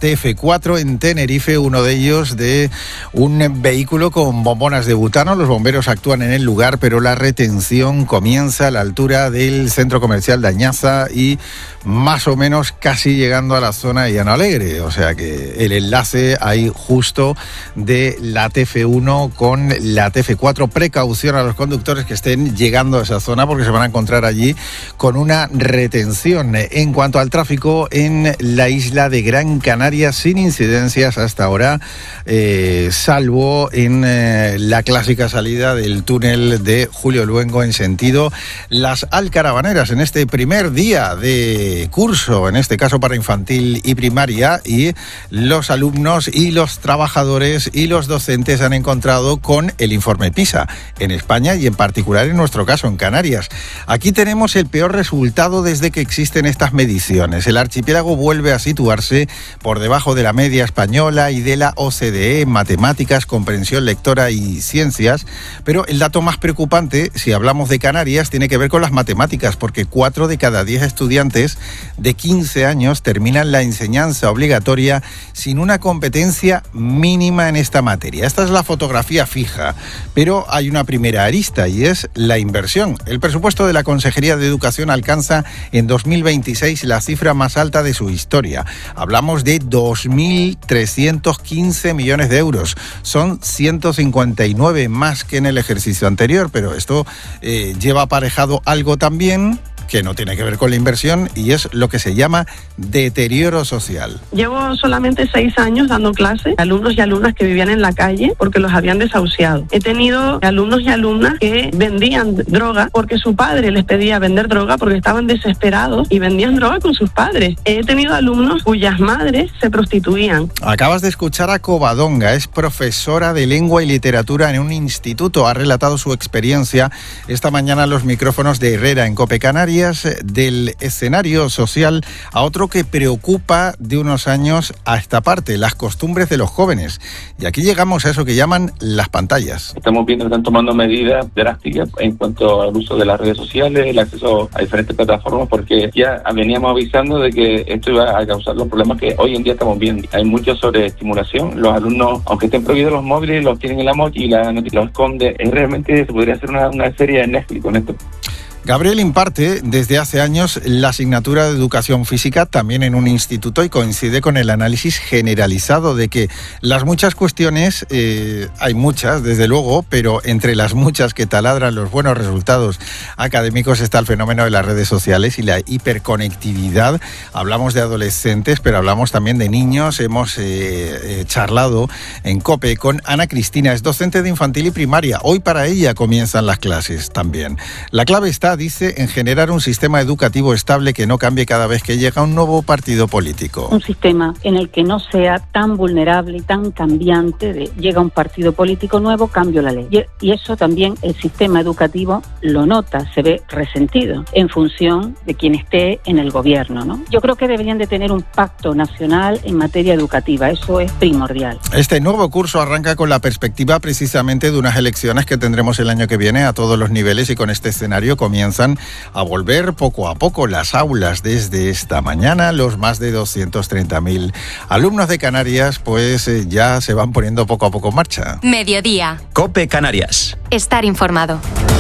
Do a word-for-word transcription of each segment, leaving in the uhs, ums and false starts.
T F cuatro en Tenerife, uno de ellos de un vehículo con bombonas de butano. Los bomberos actúan en el lugar, pero la retención comienza a la altura del centro comercial de Añaza y más o menos casi llegando a la zona de Llano Alegre. O sea que el enlace ahí justo de la T F uno con la T F cuatro. Precaución a los conductores que estén llegando a esa zona porque se van a encontrar allí con una retención. En cuanto al tráfico en la isla de Gran Canaria, sin incidencias hasta ahora, eh, salvo en eh, la clásica salida del túnel de Julio Luengo en sentido Las Alcarabaneras en este primer día de curso, en este caso para infantil y primaria, y los alumnos y los trabajadores y los docentes han encontrado con el informe PISA en España y en particular en nuestro caso en Canarias. Aquí tenemos el peor resultado desde que existen estas mediciones. El archipiélago vuelve a situarse por debajo de la media española y de la O C D E en matemáticas, comprensión lectora y ciencias, pero el dato más preocupante, si hablamos de Canarias, tiene que ver con las matemáticas, porque cuatro de cada diez estudiantes de quince años terminan la enseñanza obligatoria sin una competencia mínima en esta materia. Esta es la fotografía fija, pero hay una primera arista y es la inversión. El presupuesto de la Consejería de Educación alcanza en dos mil veintiséis la cifra más alta de su historia. Hablamos de dos mil trescientos quince millones de euros. Son ciento cincuenta y nueve más que en el ejercicio anterior, pero esto eh, lleva aparejado algo también que no tiene que ver con la inversión y es lo que se llama deterioro social. Llevo solamente seis años dando clases a alumnos y alumnas que vivían en la calle porque los habían desahuciado. He tenido alumnos y alumnas que vendían droga porque su padre les pedía vender droga porque estaban desesperados y vendían droga con sus padres. He tenido alumnos cuyas madres se prostituían. Acabas de escuchar a Covadonga, es profesora de lengua y literatura en un instituto. Ha relatado su experiencia esta mañana a los micrófonos de Herrera en COPE Canarias, del escenario social a otro que preocupa de unos años a esta parte, las costumbres de los jóvenes. Y aquí llegamos a eso que llaman las pantallas. Estamos viendo que están tomando medidas drásticas en cuanto al uso de las redes sociales, el acceso a diferentes plataformas, porque ya veníamos avisando de que esto iba a causar los problemas que hoy en día estamos viendo. Hay mucha sobreestimulación. Los alumnos, aunque estén prohibidos los móviles, los tienen en la mochila y la noticia los esconde. Es realmente se podría hacer una, una serie de Netflix con esto. Gabriel imparte desde hace años la asignatura de Educación Física también en un instituto y coincide con el análisis generalizado de que las muchas cuestiones, eh, hay muchas desde luego, pero entre las muchas que taladran los buenos resultados académicos está el fenómeno de las redes sociales y la hiperconectividad. Hablamos de adolescentes, pero hablamos también de niños. Hemos eh, eh, charlado en COPE con Ana Cristina, es docente de infantil y primaria. Hoy para ella comienzan las clases también. La clave está, dice, en generar un sistema educativo estable que no cambie cada vez que llega un nuevo partido político. Un sistema en el que no sea tan vulnerable y tan cambiante de llega un partido político nuevo, cambio la ley. Y, y eso también el sistema educativo lo nota, se ve resentido en función de quien esté en el gobierno, ¿no? Yo creo que deberían de tener un pacto nacional en materia educativa, eso es primordial. Este nuevo curso arranca con la perspectiva precisamente de unas elecciones que tendremos el año que viene a todos los niveles y con este escenario comienza comienzan a volver poco a poco las aulas. Desde esta mañana los más de doscientos treinta mil alumnos de Canarias pues eh, ya se van poniendo poco a poco en marcha. Mediodía. COPE Canarias. Estar informado.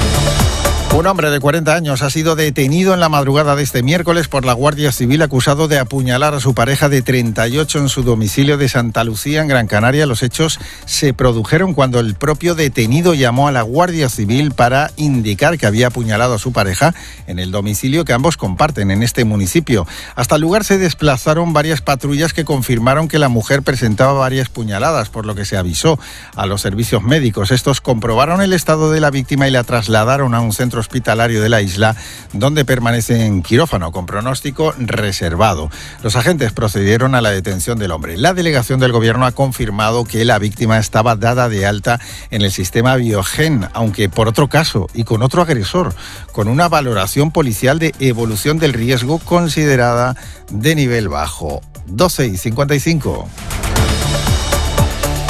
Un hombre de cuarenta años ha sido detenido en la madrugada de este miércoles por la Guardia Civil acusado de apuñalar a su pareja de treinta y ocho en su domicilio de Santa Lucía, en Gran Canaria. Los hechos se produjeron cuando el propio detenido llamó a la Guardia Civil para indicar que había apuñalado a su pareja en el domicilio que ambos comparten en este municipio. Hasta el lugar se desplazaron varias patrullas que confirmaron que la mujer presentaba varias puñaladas, por lo que se avisó a los servicios médicos. Estos comprobaron el estado de la víctima y la trasladaron a un centro hospitalario de la isla, donde permanece en quirófano con pronóstico reservado. Los agentes procedieron a la detención del hombre. La delegación del gobierno ha confirmado que la víctima estaba dada de alta en el sistema Biogen, aunque por otro caso y con otro agresor, con una valoración policial de evolución del riesgo considerada de nivel bajo. doce y cincuenta y cinco.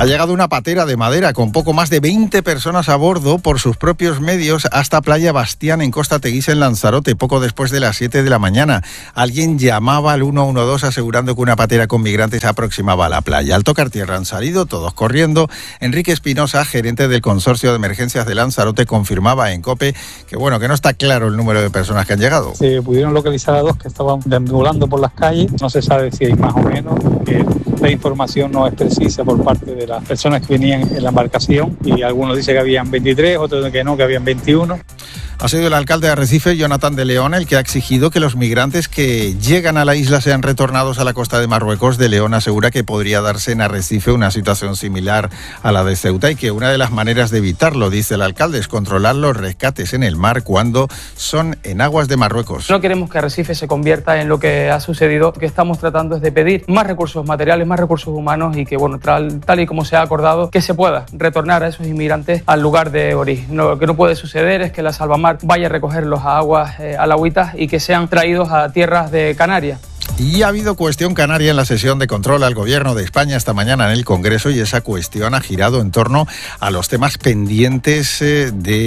Ha llegado una patera de madera con poco más de veinte personas a bordo por sus propios medios hasta Playa Bastián en Costa Teguise en Lanzarote, poco después de las siete de la mañana. Alguien llamaba al uno uno dos asegurando que una patera con migrantes se aproximaba a la playa. Al tocar tierra han salido todos corriendo. Enrique Espinosa, gerente del Consorcio de Emergencias de Lanzarote, confirmaba en COPE que bueno, que no está claro el número de personas que han llegado. Se pudieron localizar a dos que estaban deambulando por las calles. No se sabe si hay más o menos, porque la información no es precisa por parte de las personas que venían en la embarcación, y algunos dicen que habían veintitrés, otros que no, que habían veintiuno. Ha sido el alcalde de Arrecife, Jonathan de León, el que ha exigido que los migrantes que llegan a la isla sean retornados a la costa de Marruecos. De León asegura que podría darse en Arrecife una situación similar a la de Ceuta y que una de las maneras de evitarlo, dice el alcalde, es controlar los rescates en el mar cuando son en aguas de Marruecos. No queremos que Arrecife se convierta en lo que ha sucedido. Lo que estamos tratando es de pedir más recursos materiales, más recursos humanos y que, bueno, tal, tal y como se ha acordado, que se pueda retornar a esos inmigrantes al lugar de origen. Lo que no puede suceder es que la Salvamar vaya a recogerlos a aguas eh, alagüitas y que sean traídos a tierras de Canarias. Y ha habido cuestión canaria en la sesión de control al Gobierno de España esta mañana en el Congreso, y esa cuestión ha girado en torno a los temas pendientes eh,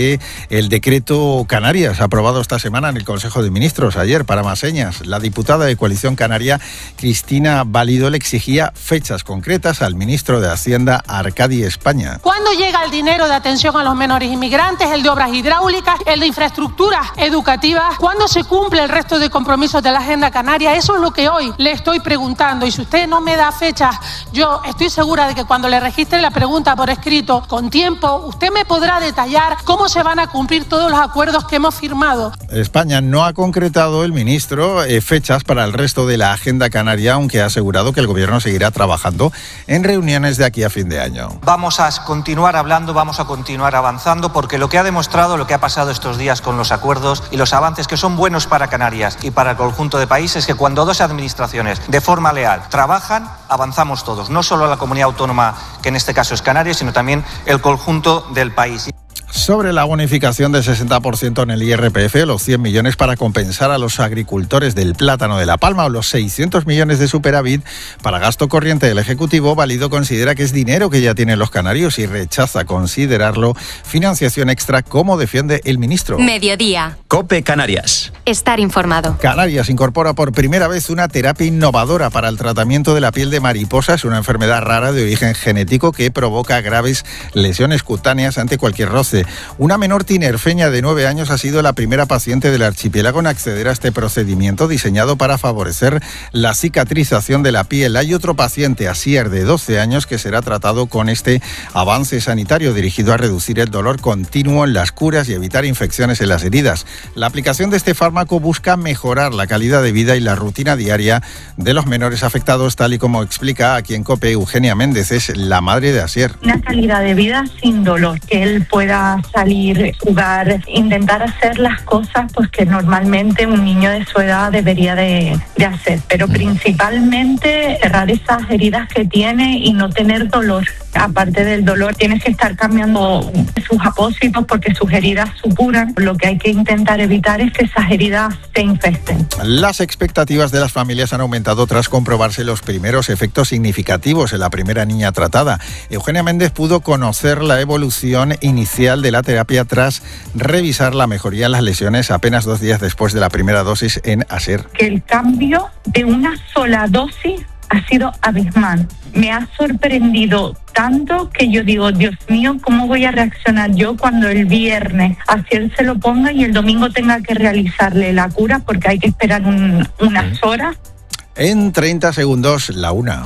del decreto Canarias, aprobado esta semana en el Consejo de Ministros, ayer, para más señas. La diputada de Coalición Canaria, Cristina Valido, le exigía fechas concretas al ministro de Hacienda, Arcadi España. ¿Cuándo llega el dinero de atención a los menores inmigrantes, el de obras hidráulicas, el de infraestructuras educativas? ¿Cuándo se cumple el resto de compromisos de la Agenda Canaria? Eso es lo que hoy le estoy preguntando, y si usted no me da fechas, yo estoy segura de que cuando le registre la pregunta por escrito con tiempo, usted me podrá detallar cómo se van a cumplir todos los acuerdos que hemos firmado. España no ha concretado, el ministro, eh, fechas para el resto de la Agenda Canaria, aunque ha asegurado que el Gobierno seguirá trabajando en reuniones de aquí a fin de año. Vamos a continuar hablando, vamos a continuar avanzando, porque lo que ha demostrado, lo que ha pasado estos días con los acuerdos y los avances que son buenos para Canarias y para el conjunto de países, es que cuando dos administraciones de forma leal trabajan, avanzamos todos, no solo la comunidad autónoma, que en este caso es Canarias, sino también el conjunto del país. Sobre la bonificación del sesenta por ciento en el I R P F, los cien millones para compensar a los agricultores del plátano de La Palma o los seiscientos millones de superávit para gasto corriente del Ejecutivo, Valido considera que es dinero que ya tienen los canarios y rechaza considerarlo financiación extra, como defiende el ministro. Mediodía. COPE Canarias. Estar informado. Canarias incorpora por primera vez una terapia innovadora para el tratamiento de la piel de mariposa. Es una enfermedad rara de origen genético que provoca graves lesiones cutáneas ante cualquier roce. Una menor tinerfeña de nueve años ha sido la primera paciente del archipiélago en acceder a este procedimiento diseñado para favorecer la cicatrización de la piel. Hay otro paciente, Asier, de doce años, que será tratado con este avance sanitario dirigido a reducir el dolor continuo en las curas y evitar infecciones en las heridas. La aplicación de este fármaco busca mejorar la calidad de vida y la rutina diaria de los menores afectados, tal y como explica aquí en COPE Eugenia Méndez, es la madre de Asier. Una calidad de vida sin dolor, que él pueda salir, jugar, intentar hacer las cosas pues que normalmente un niño de su edad debería de, de hacer, pero principalmente cerrar esas heridas que tiene y no tener dolor. Aparte del dolor, tienes que estar cambiando sus apósitos porque sus heridas supuran. Lo que hay que intentar evitar es que esas heridas se infecten. Las expectativas de las familias han aumentado tras comprobarse los primeros efectos significativos en la primera niña tratada. Eugenia Méndez pudo conocer la evolución inicial de la terapia tras revisar la mejoría en las lesiones apenas dos días después de la primera dosis en Asier. Que el cambio de una sola dosis ha sido abismal. Me ha sorprendido tanto que yo digo, Dios mío, ¿cómo voy a reaccionar yo cuando el viernes Asier se lo ponga y el domingo tenga que realizarle la cura, porque hay que esperar un, unas horas? En treinta segundos, la una.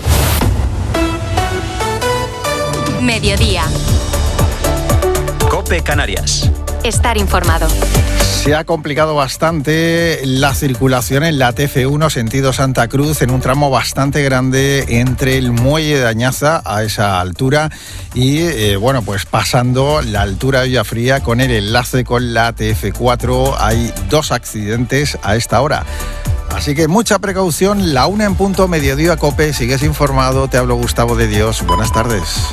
Mediodía. COPE Canarias. Estar informado. Se ha complicado bastante la circulación en la T F uno sentido Santa Cruz en un tramo bastante grande entre el muelle de Añaza a esa altura y eh, bueno, pues pasando la altura de Villafría con el enlace con la T F cuatro. Hay dos accidentes a esta hora. Así que mucha precaución. La una en punto, mediodía, COPE. Sigues informado. Te hablo Gustavo de Dios. Buenas tardes.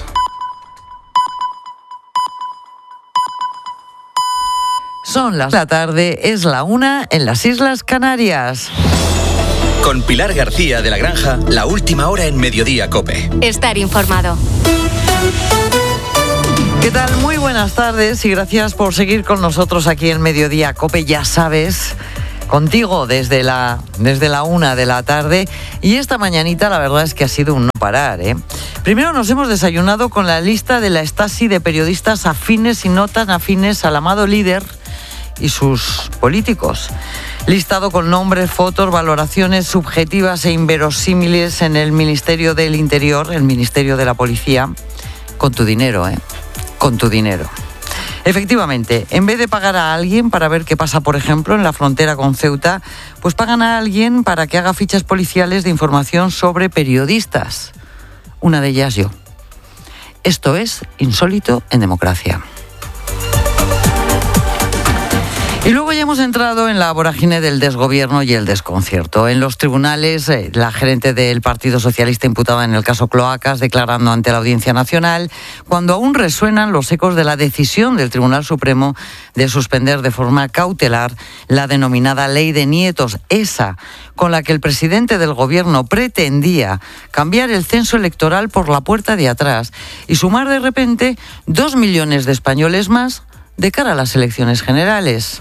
Son las la tarde, es la una en las Islas Canarias. Con Pilar García de la Granja, la última hora en Mediodía COPE. Estar informado. ¿Qué tal? Muy buenas tardes y gracias por seguir con nosotros aquí en Mediodía COPE, ya sabes, contigo desde la, desde la una de la tarde. Y esta mañanita la verdad es que ha sido un no parar, ¿eh? Primero nos hemos desayunado con la lista de la Stasi de periodistas afines y no tan afines al amado líder y sus políticos. Listado con nombres, fotos, valoraciones subjetivas e inverosímiles en el Ministerio del Interior, el Ministerio de la Policía, con tu dinero, ¿eh? Con tu dinero. Efectivamente, en vez de pagar a alguien para ver qué pasa, por ejemplo, en la frontera con Ceuta, pues pagan a alguien para que haga fichas policiales de información sobre periodistas. Una de ellas yo. Esto es insólito en democracia. Y luego ya hemos entrado en la vorágine del desgobierno y el desconcierto. En los tribunales, eh, la gerente del Partido Socialista imputada en el caso Cloacas, declarando ante la Audiencia Nacional, cuando aún resuenan los ecos de la decisión del Tribunal Supremo de suspender de forma cautelar la denominada Ley de Nietos, esa con la que el presidente del gobierno pretendía cambiar el censo electoral por la puerta de atrás y sumar de repente dos millones de españoles más de cara a las elecciones generales.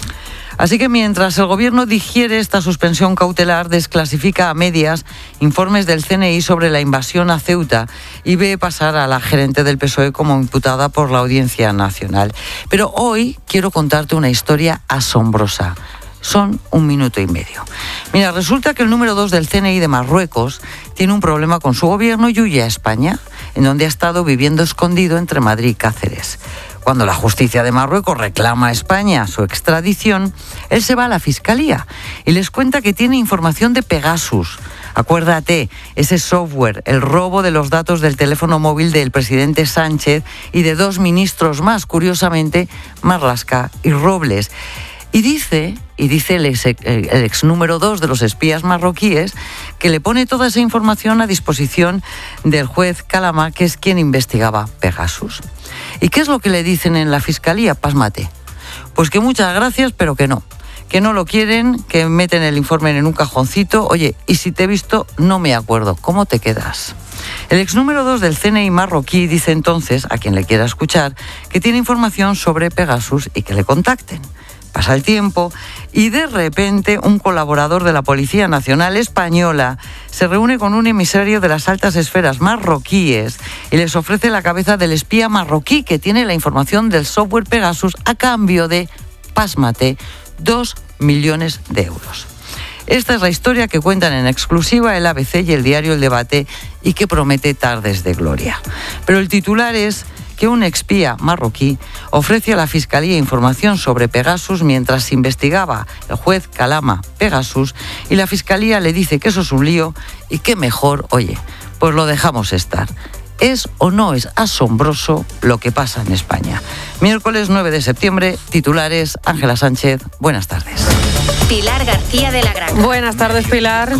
Así que mientras el Gobierno digiere esta suspensión cautelar, desclasifica a medias informes del C N I sobre la invasión a Ceuta y ve pasar a la gerente del P S O E como imputada por la Audiencia Nacional. Pero hoy quiero contarte una historia asombrosa. Son un minuto y medio. Mira, resulta que el número dos del C N I de Marruecos tiene un problema con su gobierno y huye a España, en donde ha estado viviendo escondido entre Madrid y Cáceres. Cuando la justicia de Marruecos reclama a España su extradición, él se va a la Fiscalía y les cuenta que tiene información de Pegasus. Acuérdate, ese software, el robo de los datos del teléfono móvil del presidente Sánchez y de dos ministros más, curiosamente, Marlaska y Robles. Y dice, y dice el ex, el ex número dos de los espías marroquíes, que le pone toda esa información a disposición del juez Calama, que es quien investigaba Pegasus. ¿Y qué es lo que le dicen en la Fiscalía? Pásmate. Pues que muchas gracias, pero que no. Que no lo quieren, que meten el informe en un cajoncito. Oye, y si te he visto, no me acuerdo. ¿Cómo te quedas? El ex número dos del C N I marroquí dice entonces, a quien le quiera escuchar, que tiene información sobre Pegasus y que le contacten. Pasa el tiempo y de repente un colaborador de la Policía Nacional Española se reúne con un emisario de las altas esferas marroquíes y les ofrece la cabeza del espía marroquí que tiene la información del software Pegasus a cambio de, pásmate, dos millones de euros. Esta es la historia que cuentan en exclusiva el A B C y el diario El Debate y que promete tardes de gloria. Pero el titular es que un espía marroquí ofrece a la Fiscalía información sobre Pegasus mientras investigaba el juez Calama Pegasus y la Fiscalía le dice que eso es un lío y que mejor, oye, pues lo dejamos estar. ¿Es o no es asombroso lo que pasa en España? Miércoles nueve de septiembre, titulares, Ángela Sánchez, buenas tardes. Pilar García de la Granja. Buenas tardes, Pilar.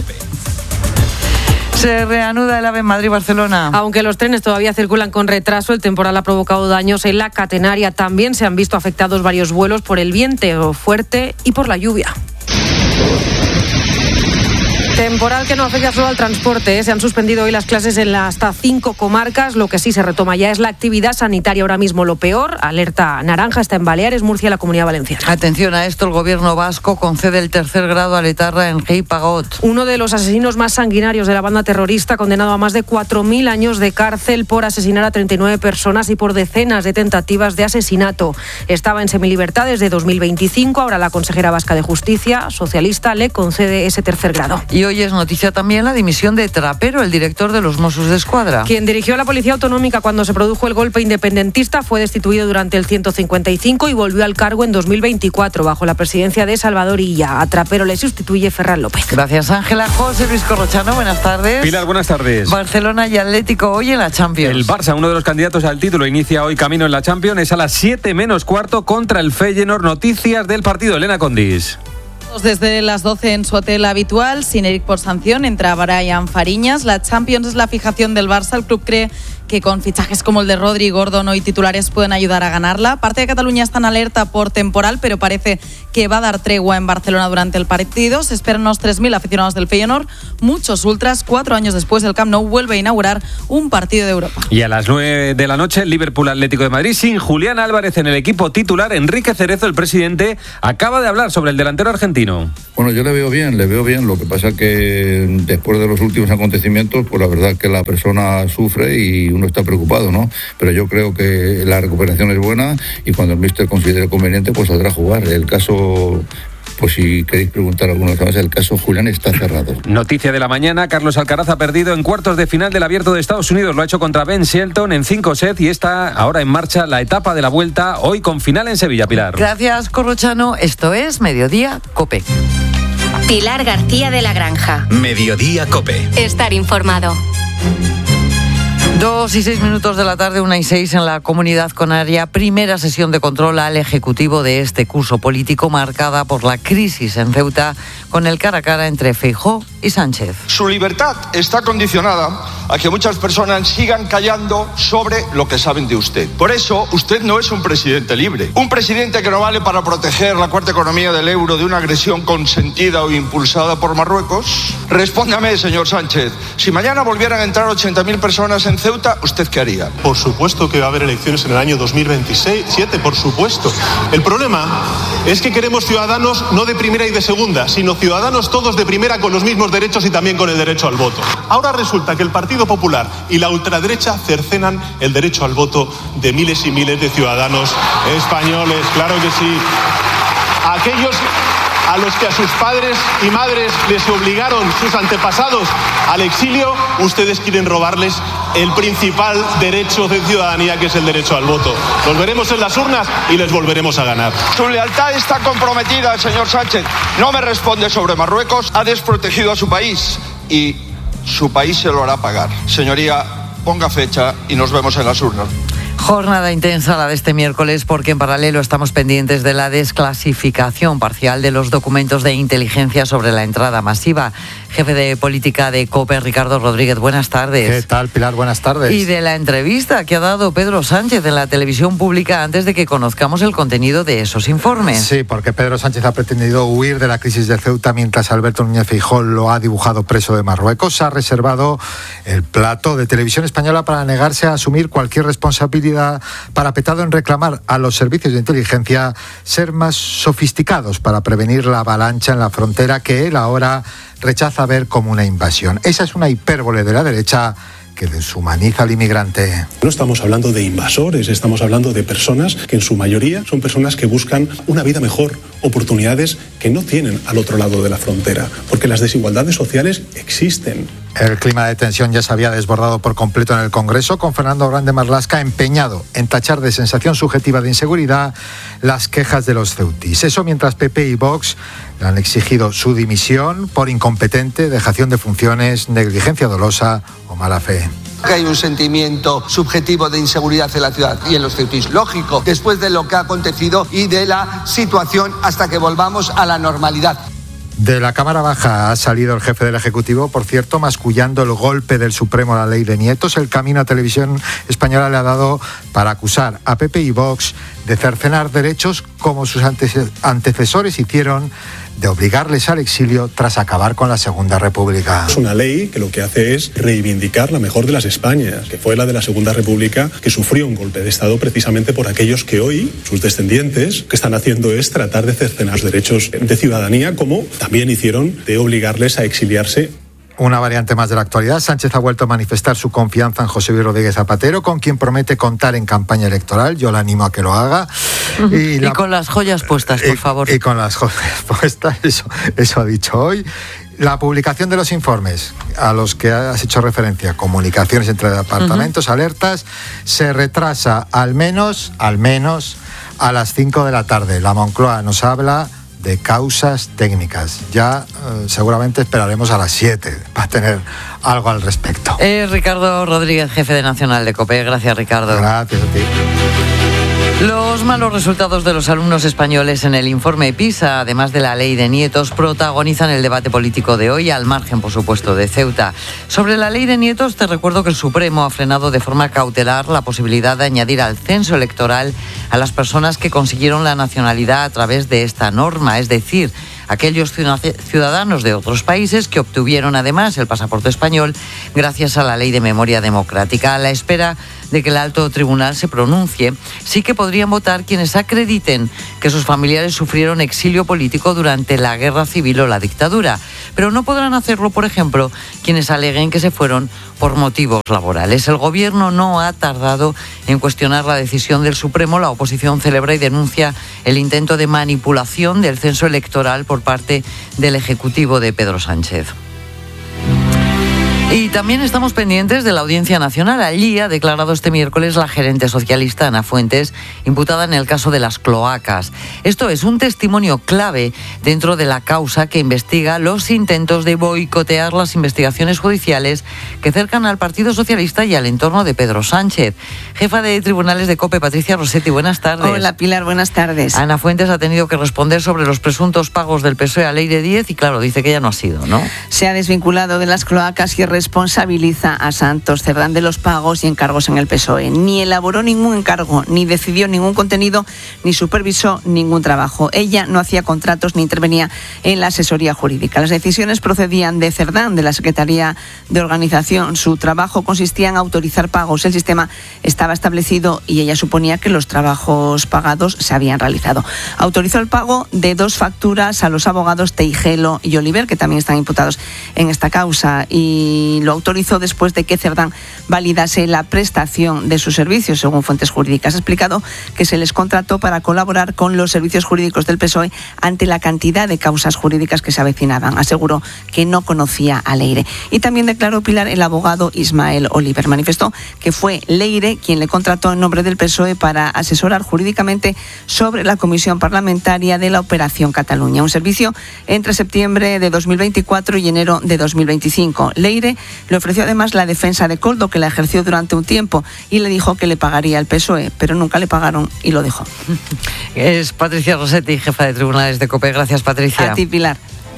Se reanuda el AVE Madrid-Barcelona. Aunque los trenes todavía circulan con retraso, el temporal ha provocado daños en la catenaria. También se han visto afectados varios vuelos por el viento fuerte y por la lluvia. Temporal que no afecta solo al transporte, ¿eh? Se han suspendido hoy las clases en la, hasta cinco comarcas. Lo que sí se retoma ya es la actividad sanitaria. Ahora mismo lo peor, alerta naranja, está en Baleares, Murcia y la Comunidad Valenciana. Atención a esto, el gobierno vasco concede el tercer grado a l'etarra Enric Pagot. Uno de los asesinos más sanguinarios de la banda terrorista, condenado a más de cuatro mil años de cárcel por asesinar a treinta y nueve personas y por decenas de tentativas de asesinato. Estaba en semilibertad desde dos mil veinticinco. Ahora la consejera vasca de Justicia, socialista, le concede ese tercer grado. Y hoy es noticia también la dimisión de Trapero, el director de los Mossos d'Esquadra. Quien dirigió a la Policía Autonómica cuando se produjo el golpe independentista fue destituido durante el ciento cincuenta y cinco y volvió al cargo en dos mil veinticuatro bajo la presidencia de Salvador Illa. A Trapero le sustituye Ferran López. Gracias, Ángela. José Luis Corrochano, buenas tardes. Pilar, buenas tardes. Barcelona y Atlético hoy en la Champions. El Barça, uno de los candidatos al título, inicia hoy camino en la Champions. Es a las siete menos cuarto contra el Feyenoord. Noticias del partido, Elena Condis. Desde las doce en su hotel habitual, sin Eric por sanción, entra Brian Fariñas. La Champions es la fijación del Barça. El club cree que con fichajes como el de Rodri y Gordon hoy titulares pueden ayudar a ganarla. Parte de Cataluña está en alerta por temporal, pero parece que va a dar tregua en Barcelona durante el partido. Se esperan unos tres mil aficionados del Feyenoord, muchos ultras. Cuatro años después, el Camp Nou vuelve a inaugurar un partido de Europa. Y a las nueve de la noche, el Liverpool Atlético de Madrid sin Julián Álvarez en el equipo titular. Enrique Cerezo, el presidente, acaba de hablar sobre el delantero argentino. Bueno, yo le veo bien, le veo bien. Lo que pasa es que después de los últimos acontecimientos, pues la verdad es que la persona sufre y uno está preocupado, ¿no? Pero yo creo que la recuperación es buena y cuando el míster considere conveniente, pues saldrá a jugar. El caso... Pues si queréis preguntar alguna vez, el caso Julián está cerrado. Noticia de la mañana, Carlos Alcaraz ha perdido en cuartos de final del Abierto de Estados Unidos. Lo ha hecho contra Ben Shelton en cinco sets y está ahora en marcha la etapa de la vuelta, hoy con final en Sevilla, Pilar. Gracias, Corrochano. Esto es Mediodía COPE. Pilar García de la Granja. Mediodía COPE. Estar informado. Dos y seis minutos de la tarde, una y seis en la Comunidad Canaria. Primera sesión de control al Ejecutivo de este curso político marcada por la crisis en Ceuta con el cara a cara entre Feijóo y Sánchez. Su libertad está condicionada a que muchas personas sigan callando sobre lo que saben de usted. Por eso, usted no es un presidente libre. Un presidente que no vale para proteger la cuarta economía del euro de una agresión consentida o impulsada por Marruecos. Respóndame, señor Sánchez. Si mañana volvieran a entrar ochenta mil personas en Ceuta, ¿usted qué haría? Por supuesto que va a haber elecciones en el año dos mil veintisiete, por supuesto. El problema es que queremos ciudadanos no de primera y de segunda, sino ciudadanos todos de primera con los mismos derechos y también con el derecho al voto. Ahora resulta que el Partido Popular y la ultraderecha cercenan el derecho al voto de miles y miles de ciudadanos españoles. Claro que sí. Aquellos a los que a sus padres y madres les obligaron sus antepasados al exilio, ustedes quieren robarles el principal derecho de ciudadanía, que es el derecho al voto. Los veremos en las urnas y les volveremos a ganar. Su lealtad está comprometida, señor Sánchez. No me responde sobre Marruecos, ha desprotegido a su país y su país se lo hará pagar. Señoría, ponga fecha y nos vemos en las urnas. Jornada intensa la de este miércoles porque en paralelo estamos pendientes de la desclasificación parcial de los documentos de inteligencia sobre la entrada masiva. Jefe de política de COPE, Ricardo Rodríguez, buenas tardes. ¿Qué tal, Pilar? Buenas tardes. Y de la entrevista que ha dado Pedro Sánchez en la televisión pública antes de que conozcamos el contenido de esos informes. Sí, porque Pedro Sánchez ha pretendido huir de la crisis de Ceuta mientras Alberto Núñez Feijóo lo ha dibujado preso de Marruecos. Ha reservado el plato de Televisión Española para negarse a asumir cualquier responsabilidad, parapetado en reclamar a los servicios de inteligencia ser más sofisticados para prevenir la avalancha en la frontera que él ahora rechaza ver como una invasión. Esa es una hipérbole de la derecha que deshumaniza al inmigrante. No estamos hablando de invasores, estamos hablando de personas que en su mayoría son personas que buscan una vida mejor, oportunidades que no tienen al otro lado de la frontera, porque las desigualdades sociales existen. El clima de tensión ya se había desbordado por completo en el Congreso, con Fernando Grande Marlaska empeñado en tachar de sensación subjetiva de inseguridad las quejas de los ceutíes. Eso mientras P P y Vox le han exigido su dimisión por incompetente, dejación de funciones, negligencia dolosa o mala fe. Que hay un sentimiento subjetivo de inseguridad en la ciudad y en los ceutíes. Lógico, después de lo que ha acontecido y de la situación hasta que volvamos a la normalidad. De la Cámara Baja ha salido el jefe del Ejecutivo, por cierto, mascullando el golpe del Supremo a la ley de nietos. El camino a Televisión Española le ha dado para acusar a P P y Vox de cercenar derechos como sus antecesores hicieron, de obligarles al exilio tras acabar con la Segunda República. Es una ley que lo que hace es reivindicar la mejor de las Españas, que fue la de la Segunda República, que sufrió un golpe de Estado precisamente por aquellos que hoy, sus descendientes, que están haciendo es tratar de cercenar los derechos de ciudadanía, como también hicieron de obligarles a exiliarse. Una variante más de la actualidad. Sánchez ha vuelto a manifestar su confianza en José Luis Rodríguez Zapatero, con quien promete contar en campaña electoral. Yo le animo a que lo haga. Uh-huh. Y, la... y con las joyas puestas, por y, favor. Y con las joyas puestas, eso, eso ha dicho hoy. La publicación de los informes a los que has hecho referencia, comunicaciones entre departamentos, uh-huh. alertas, se retrasa al menos, al menos a las cinco de la tarde. La Moncloa nos habla de causas técnicas. Ya eh, seguramente esperaremos a las siete para tener algo al respecto. Eh, Ricardo Rodríguez, jefe de Nacional de COPE. Gracias, Ricardo. Gracias a ti. Los malos resultados de los alumnos españoles en el informe PISA, además de la ley de nietos, protagonizan el debate político de hoy, al margen, por supuesto, de Ceuta. Sobre la ley de nietos, te recuerdo que el Supremo ha frenado de forma cautelar la posibilidad de añadir al censo electoral a las personas que consiguieron la nacionalidad a través de esta norma, es decir, aquellos ciudadanos de otros países que obtuvieron además el pasaporte español gracias a la Ley de Memoria Democrática. A la espera de que el alto tribunal se pronuncie, sí que podrían votar quienes acrediten que sus familiares sufrieron exilio político durante la guerra civil o la dictadura, pero no podrán hacerlo, por ejemplo, quienes aleguen que se fueron por motivos laborales. El gobierno no ha tardado en cuestionar la decisión del Supremo. La oposición celebra y denuncia el intento de manipulación del censo electoral por parte del Ejecutivo de Pedro Sánchez. Y también estamos pendientes de la Audiencia Nacional. Allí ha declarado este miércoles la gerente socialista Ana Fuentes, imputada en el caso de las cloacas. Esto es un testimonio clave dentro de la causa que investiga los intentos de boicotear las investigaciones judiciales que cercan al Partido Socialista y al entorno de Pedro Sánchez. Jefa de Tribunales de COPE, Patricia Rossetti, buenas tardes. Hola, Pilar, buenas tardes. Ana Fuentes ha tenido que responder sobre los presuntos pagos del P S O E a Leire Díez y, claro, dice que ya no ha sido, ¿no? Se ha desvinculado de las cloacas y responsabiliza a Santos Cerdán de los pagos y encargos en el P S O E. Ni elaboró ningún encargo, ni decidió ningún contenido, ni supervisó ningún trabajo. Ella no hacía contratos ni intervenía en la asesoría jurídica. Las decisiones procedían de Cerdán, de la Secretaría de Organización. Su trabajo consistía en autorizar pagos. El sistema estaba establecido y ella suponía que los trabajos pagados se habían realizado. Autorizó el pago de dos facturas a los abogados Teijelo y Oliver, que también están imputados en esta causa, y lo autorizó después de que Cerdán validase la prestación de sus servicios, según fuentes jurídicas. Ha explicado que se les contrató para colaborar con los servicios jurídicos del P S O E ante la cantidad de causas jurídicas que se avecinaban. Aseguró que no conocía a Leire. Y también declaró Pilar el abogado Ismael Oliver. Manifestó que fue Leire quien le contrató en nombre del P S O E para asesorar jurídicamente sobre la Comisión Parlamentaria de la Operación Cataluña, un servicio entre septiembre de dos mil veinticuatro y enero de dos mil veinticinco. Leire le ofreció además la defensa de Koldo, que la ejerció durante un tiempo, y le dijo que le pagaría al P S O E, pero nunca le pagaron y lo dejó. Es Patricia Rossetti, jefa de Tribunales de COPE. Gracias, Patricia. A ti, Pilar.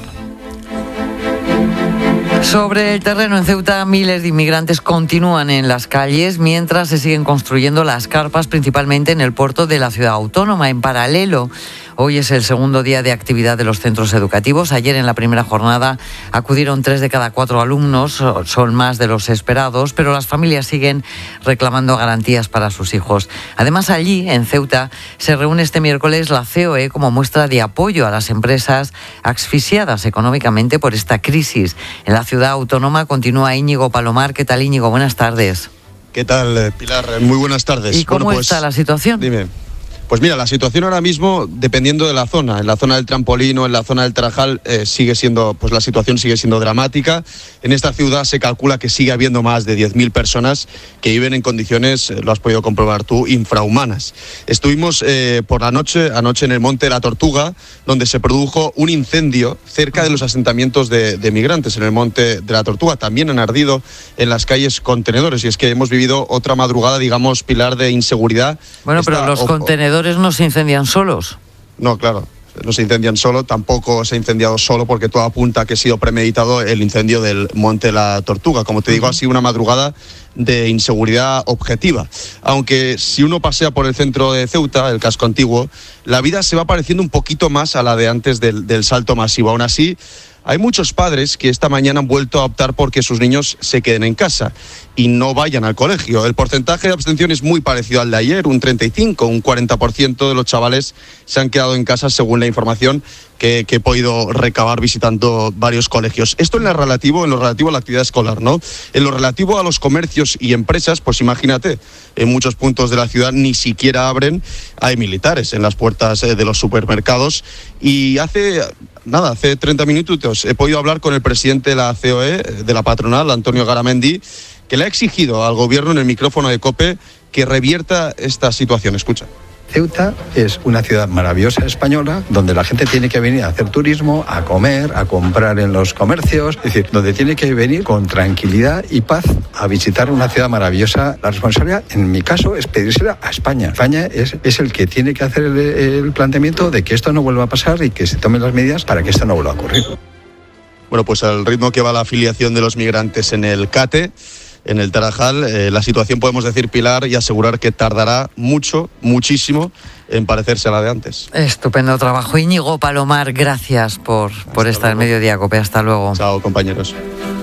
Sobre el terreno en Ceuta, miles de inmigrantes continúan en las calles mientras se siguen construyendo las carpas, principalmente en el puerto de la ciudad autónoma. En paralelo, hoy es el segundo día de actividad de los centros educativos. Ayer, en la primera jornada, acudieron tres de cada cuatro alumnos, son más de los esperados, pero las familias siguen reclamando garantías para sus hijos. Además, allí, en Ceuta, se reúne este miércoles la C O E como muestra de apoyo a las empresas asfixiadas económicamente por esta crisis. En la ciudad autónoma continúa Íñigo Palomar. ¿Qué tal, Íñigo? Buenas tardes. ¿Qué tal, Pilar? Muy buenas tardes. ¿Y cómo bueno, pues, está la situación? Dime. Pues mira, la situación ahora mismo, dependiendo de la zona, en la zona del Trampolín o en la zona del Tarajal, eh, sigue siendo, pues la situación sigue siendo dramática. En esta ciudad se calcula que sigue habiendo más de diez mil personas que viven en condiciones, lo has podido comprobar tú, infrahumanas. Estuvimos eh, por la noche, anoche en el Monte de la Tortuga, donde se produjo un incendio cerca de los asentamientos de, de migrantes en el Monte de la Tortuga. También han ardido en las calles contenedores, y es que hemos vivido otra madrugada, digamos, Pilar, de inseguridad. Bueno, Esta, pero los o, contenedores no se incendian solos. No, claro, no se incendian solo, tampoco se ha incendiado solo, porque todo apunta a que ha sido premeditado el incendio del Monte de la Tortuga. Como te digo, ha sido una madrugada de inseguridad objetiva. Aunque si uno pasea por el centro de Ceuta, el casco antiguo, la vida se va pareciendo un poquito más a la de antes del, del salto masivo. Aún así, hay muchos padres que esta mañana han vuelto a optar por que sus niños se queden en casa y no vayan al colegio. El porcentaje de abstención es muy parecido al de ayer, un treinta y cinco, un cuarenta por ciento de los chavales se han quedado en casa, según la información que, que he podido recabar visitando varios colegios. Esto en lo relativo, en lo relativo a la actividad escolar, ¿no? En lo relativo a los comercios y empresas, pues imagínate, en muchos puntos de la ciudad ni siquiera abren, hay militares en las puertas de los supermercados, y hace... Nada, hace treinta minutos he podido hablar con el presidente de la C O E, de la patronal, Antonio Garamendi, que le ha exigido al gobierno en el micrófono de COPE que revierta esta situación. Escucha. Ceuta es una ciudad maravillosa española donde la gente tiene que venir a hacer turismo, a comer, a comprar en los comercios, es decir, donde tiene que venir con tranquilidad y paz a visitar una ciudad maravillosa. La responsabilidad, en mi caso, es pedírsela a España. España es, es el que tiene que hacer el, el planteamiento de que esto no vuelva a pasar y que se tomen las medidas para que esto no vuelva a ocurrir. Bueno, pues al ritmo que va la afiliación de los migrantes en el CATE, en el Tarajal, eh, la situación, podemos decir, Pilar, y asegurar que tardará mucho, muchísimo en parecerse a la de antes. Estupendo trabajo. Íñigo Palomar, gracias por, por estar en Mediodía Cope. Hasta luego. Chao, compañeros.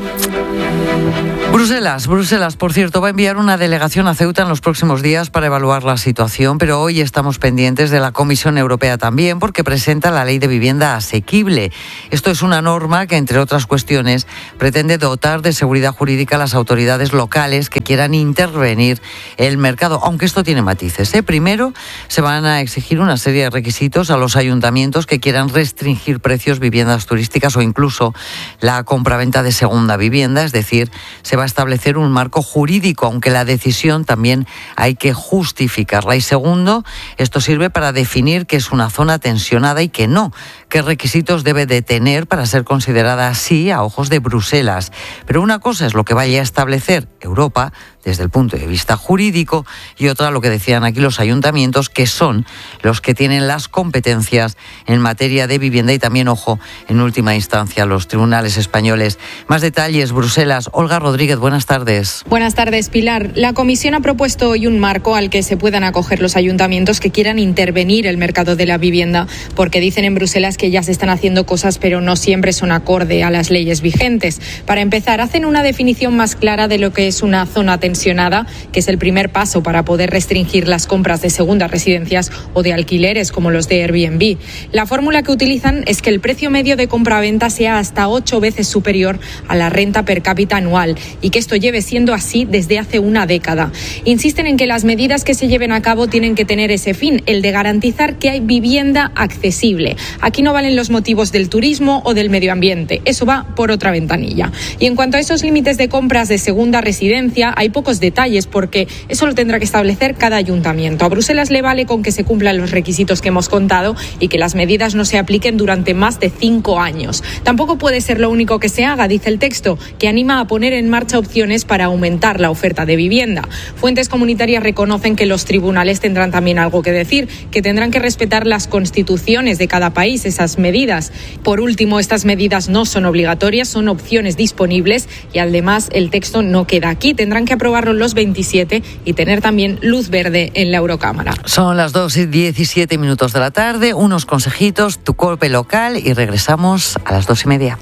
Bruselas, Bruselas, por cierto, va a enviar una delegación a Ceuta en los próximos días para evaluar la situación, pero hoy estamos pendientes de la Comisión Europea también porque presenta la Ley de Vivienda Asequible. Esto es una norma que, entre otras cuestiones, pretende dotar de seguridad jurídica a las autoridades locales que quieran intervenir el mercado, aunque esto tiene matices, ¿eh? Primero, se van a exigir una serie de requisitos a los ayuntamientos que quieran restringir precios, viviendas turísticas o incluso la compraventa de segunda vivienda, es decir, se va a establecer un marco jurídico, aunque la decisión también hay que justificarla. Y segundo, esto sirve para definir qué es una zona tensionada y qué no, qué requisitos debe de tener para ser considerada así a ojos de Bruselas. Pero una cosa es lo que vaya a establecer Europa desde el punto de vista jurídico y otra lo que decían aquí los ayuntamientos, que son los que tienen las competencias en materia de vivienda y también, ojo, en última instancia, los tribunales españoles. Más detalles, Bruselas. Olga Rodríguez, buenas tardes. Buenas tardes, Pilar. La Comisión ha propuesto hoy un marco al que se puedan acoger los ayuntamientos que quieran intervenir el mercado de la vivienda, porque dicen en Bruselas que ya se están haciendo cosas, pero no siempre son acorde a las leyes vigentes. Para empezar, hacen una definición más clara de lo que es una zona tensionada, que es el primer paso para poder restringir las compras de segundas residencias o de alquileres como los de Airbnb. La fórmula que utilizan es que el precio medio de compra-venta sea hasta ocho veces superior a la renta per cápita anual y que esto lleve siendo así desde hace una década. Insisten en que las medidas que se lleven a cabo tienen que tener ese fin, el de garantizar que hay vivienda accesible. Aquí no valen los motivos del turismo o del medio ambiente, eso va por otra ventanilla. Y en cuanto a esos límites de compras de segunda residencia, hay pocos detalles porque eso lo tendrá que establecer cada ayuntamiento. A Bruselas le vale con que se cumplan los requisitos que hemos contado y que las medidas no se apliquen durante más de cinco años. Tampoco puede ser lo único que se haga, dice el texto, que anima a poner en marcha opciones para aumentar la oferta de vivienda. Fuentes comunitarias reconocen que los tribunales tendrán también algo que decir, que tendrán que respetar las constituciones de cada país, esas medidas. Por último, estas medidas no son obligatorias, son opciones disponibles y además el texto no queda aquí. Tendrán que aprobarlo los veintisiete y tener también luz verde en la Eurocámara. Son las dos y diecisiete minutos de la tarde, unos consejitos, tu Cope local y regresamos a las dos y media.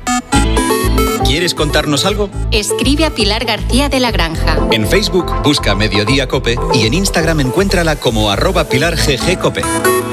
¿Quieres contarnos algo? Escribe a Pilar García de la Granja. En Facebook busca Mediodía Cope y en Instagram encuéntrala como arroba Pilar G G Cope.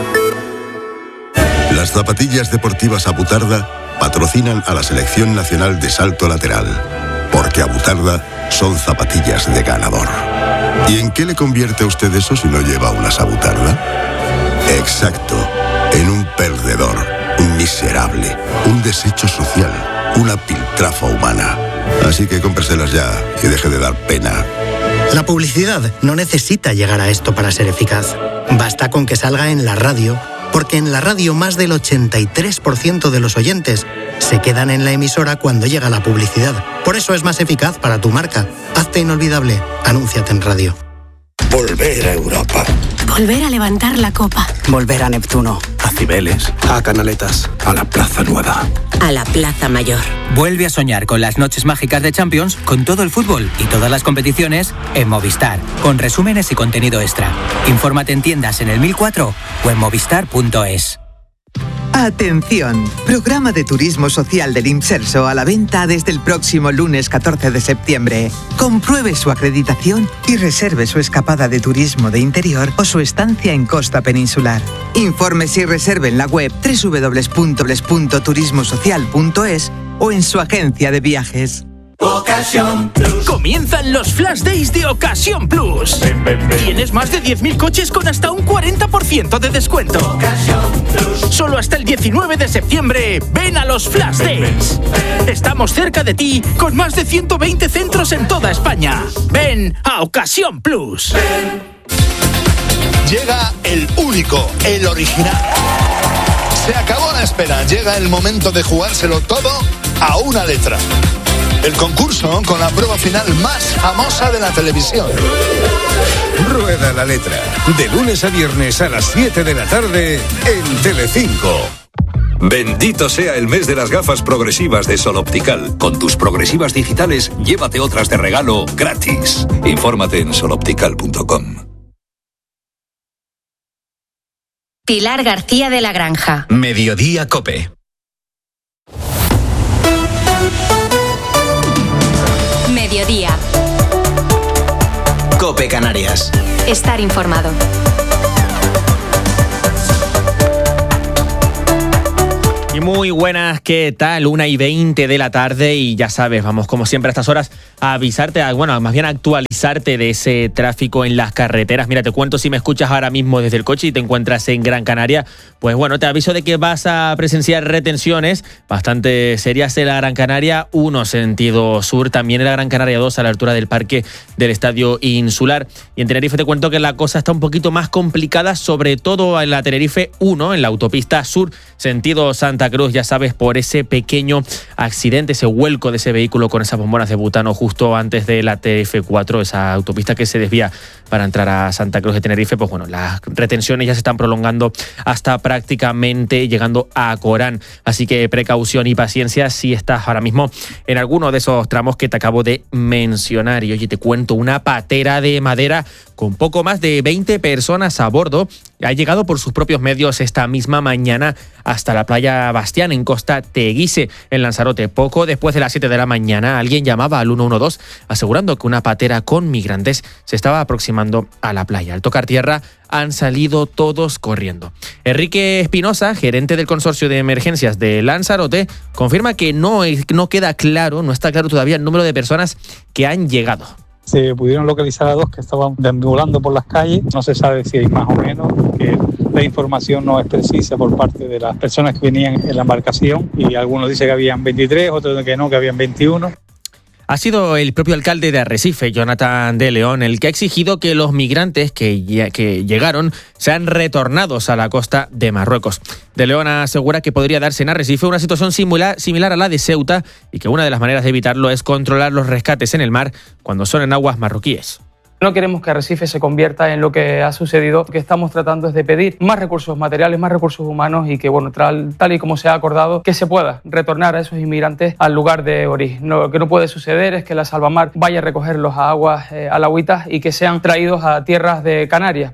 Las zapatillas deportivas Abutarda patrocinan a la Selección Nacional de Salto Lateral, porque Abutarda son zapatillas de ganador. ¿Y en qué le convierte a usted eso si no lleva unas Abutarda? Exacto, en un perdedor, un miserable, un desecho social, una piltrafa humana. Así que cómpreselas ya y deje de dar pena. La publicidad no necesita llegar a esto para ser eficaz. Basta con que salga en la radio, porque en la radio más del ochenta y tres por ciento de los oyentes se quedan en la emisora cuando llega la publicidad. Por eso es más eficaz para tu marca. Hazte inolvidable. Anúnciate en radio. Volver a Europa. Volver a levantar la copa. Volver a Neptuno. A Cibeles. A Canaletas. A la Plaza Nueva. A la Plaza Mayor. Vuelve a soñar con las noches mágicas de Champions, con todo el fútbol y todas las competiciones en Movistar, con resúmenes y contenido extra. Infórmate en tiendas en el mil cuatro o en movistar punto es. Atención, programa de turismo social del Imserso a la venta desde el próximo lunes catorce de septiembre. Compruebe su acreditación y reserve su escapada de turismo de interior o su estancia en costa peninsular. Informes y reserve en la web doble u doble u doble u punto turismo social punto es o en su agencia de viajes. Ocasión Plus. Comienzan los Flash Days de Ocasión Plus. Ven, ven, ven. Tienes más de diez mil coches con hasta un cuarenta por ciento de descuento. Ocasión Plus. Solo hasta el diecinueve de septiembre. Ven a los Flash Days. Ven, ven. Estamos cerca de ti con más de ciento veinte centros en toda España. Ven a Ocasión Plus. Ven. Llega el único, el original. Se acabó la espera, llega el momento de jugárselo todo a una letra. El concurso con la prueba final más famosa de la televisión. Rueda la letra, de lunes a viernes a las siete de la tarde en Telecinco. Bendito sea el mes de las gafas progresivas de Sol Optical. Con tus progresivas digitales, llévate otras de regalo gratis. Infórmate en sol optical punto com. Pilar García de la Granja. Mediodía COPE. Mediodía. COPE Canarias. Estar informado. Y muy buenas, ¿qué tal? Una y veinte de la tarde y ya sabes, vamos como siempre a estas horas a avisarte, a, bueno, más bien a actualizarte de ese tráfico en las carreteras. Mira, te cuento, si me escuchas ahora mismo desde el coche y te encuentras en Gran Canaria, pues bueno, te aviso de que vas a presenciar retenciones bastante serias en la Gran Canaria uno sentido sur, también en la Gran Canaria dos a la altura del parque del Estadio Insular. Y en Tenerife te cuento que la cosa está un poquito más complicada, sobre todo en la Tenerife uno, en la autopista sur, sentido Santa Cruz, ya sabes, por ese pequeño accidente, ese vuelco de ese vehículo con esas bombonas de butano justo antes de la T F cuatro, esa autopista que se desvía para entrar a Santa Cruz de Tenerife. Pues bueno, las retenciones ya se están prolongando hasta prácticamente llegando a Corán, así que precaución y paciencia si estás ahora mismo en alguno de esos tramos que te acabo de mencionar. Y oye, te cuento, una patera de madera con poco más de veinte personas a bordo ha llegado por sus propios medios esta misma mañana hasta la playa Bastián, en Costa Teguise, en Lanzarote. Poco después de las siete de la mañana, alguien llamaba al uno uno dos asegurando que una patera con migrantes se estaba aproximando a la playa. Al tocar tierra, han salido todos corriendo. Enrique Espinosa, gerente del Consorcio de Emergencias de Lanzarote, confirma que no, no queda claro, no está claro todavía el número de personas que han llegado. Se pudieron localizar a dos que estaban deambulando por las calles. No se sabe si hay más o menos, porque la información no es precisa por parte de las personas que venían en la embarcación, y algunos dicen que habían veintitrés, otros que no, que habían veintiuno. Ha sido el propio alcalde de Arrecife, Jonathan de León, el que ha exigido que los migrantes que, que llegaron sean retornados a la costa de Marruecos. De León asegura que podría darse en Arrecife una situación similar, similar a la de Ceuta, y que una de las maneras de evitarlo es controlar los rescates en el mar cuando son en aguas marroquíes. No queremos que Arrecife se convierta en lo que ha sucedido. Lo que estamos tratando es de pedir más recursos materiales, más recursos humanos, y que, bueno, tal, tal y como se ha acordado, que se pueda retornar a esos inmigrantes al lugar de origen. Lo que no puede suceder es que la Salvamar vaya a recogerlos a aguas eh, alagüitas y que sean traídos a tierras de Canarias.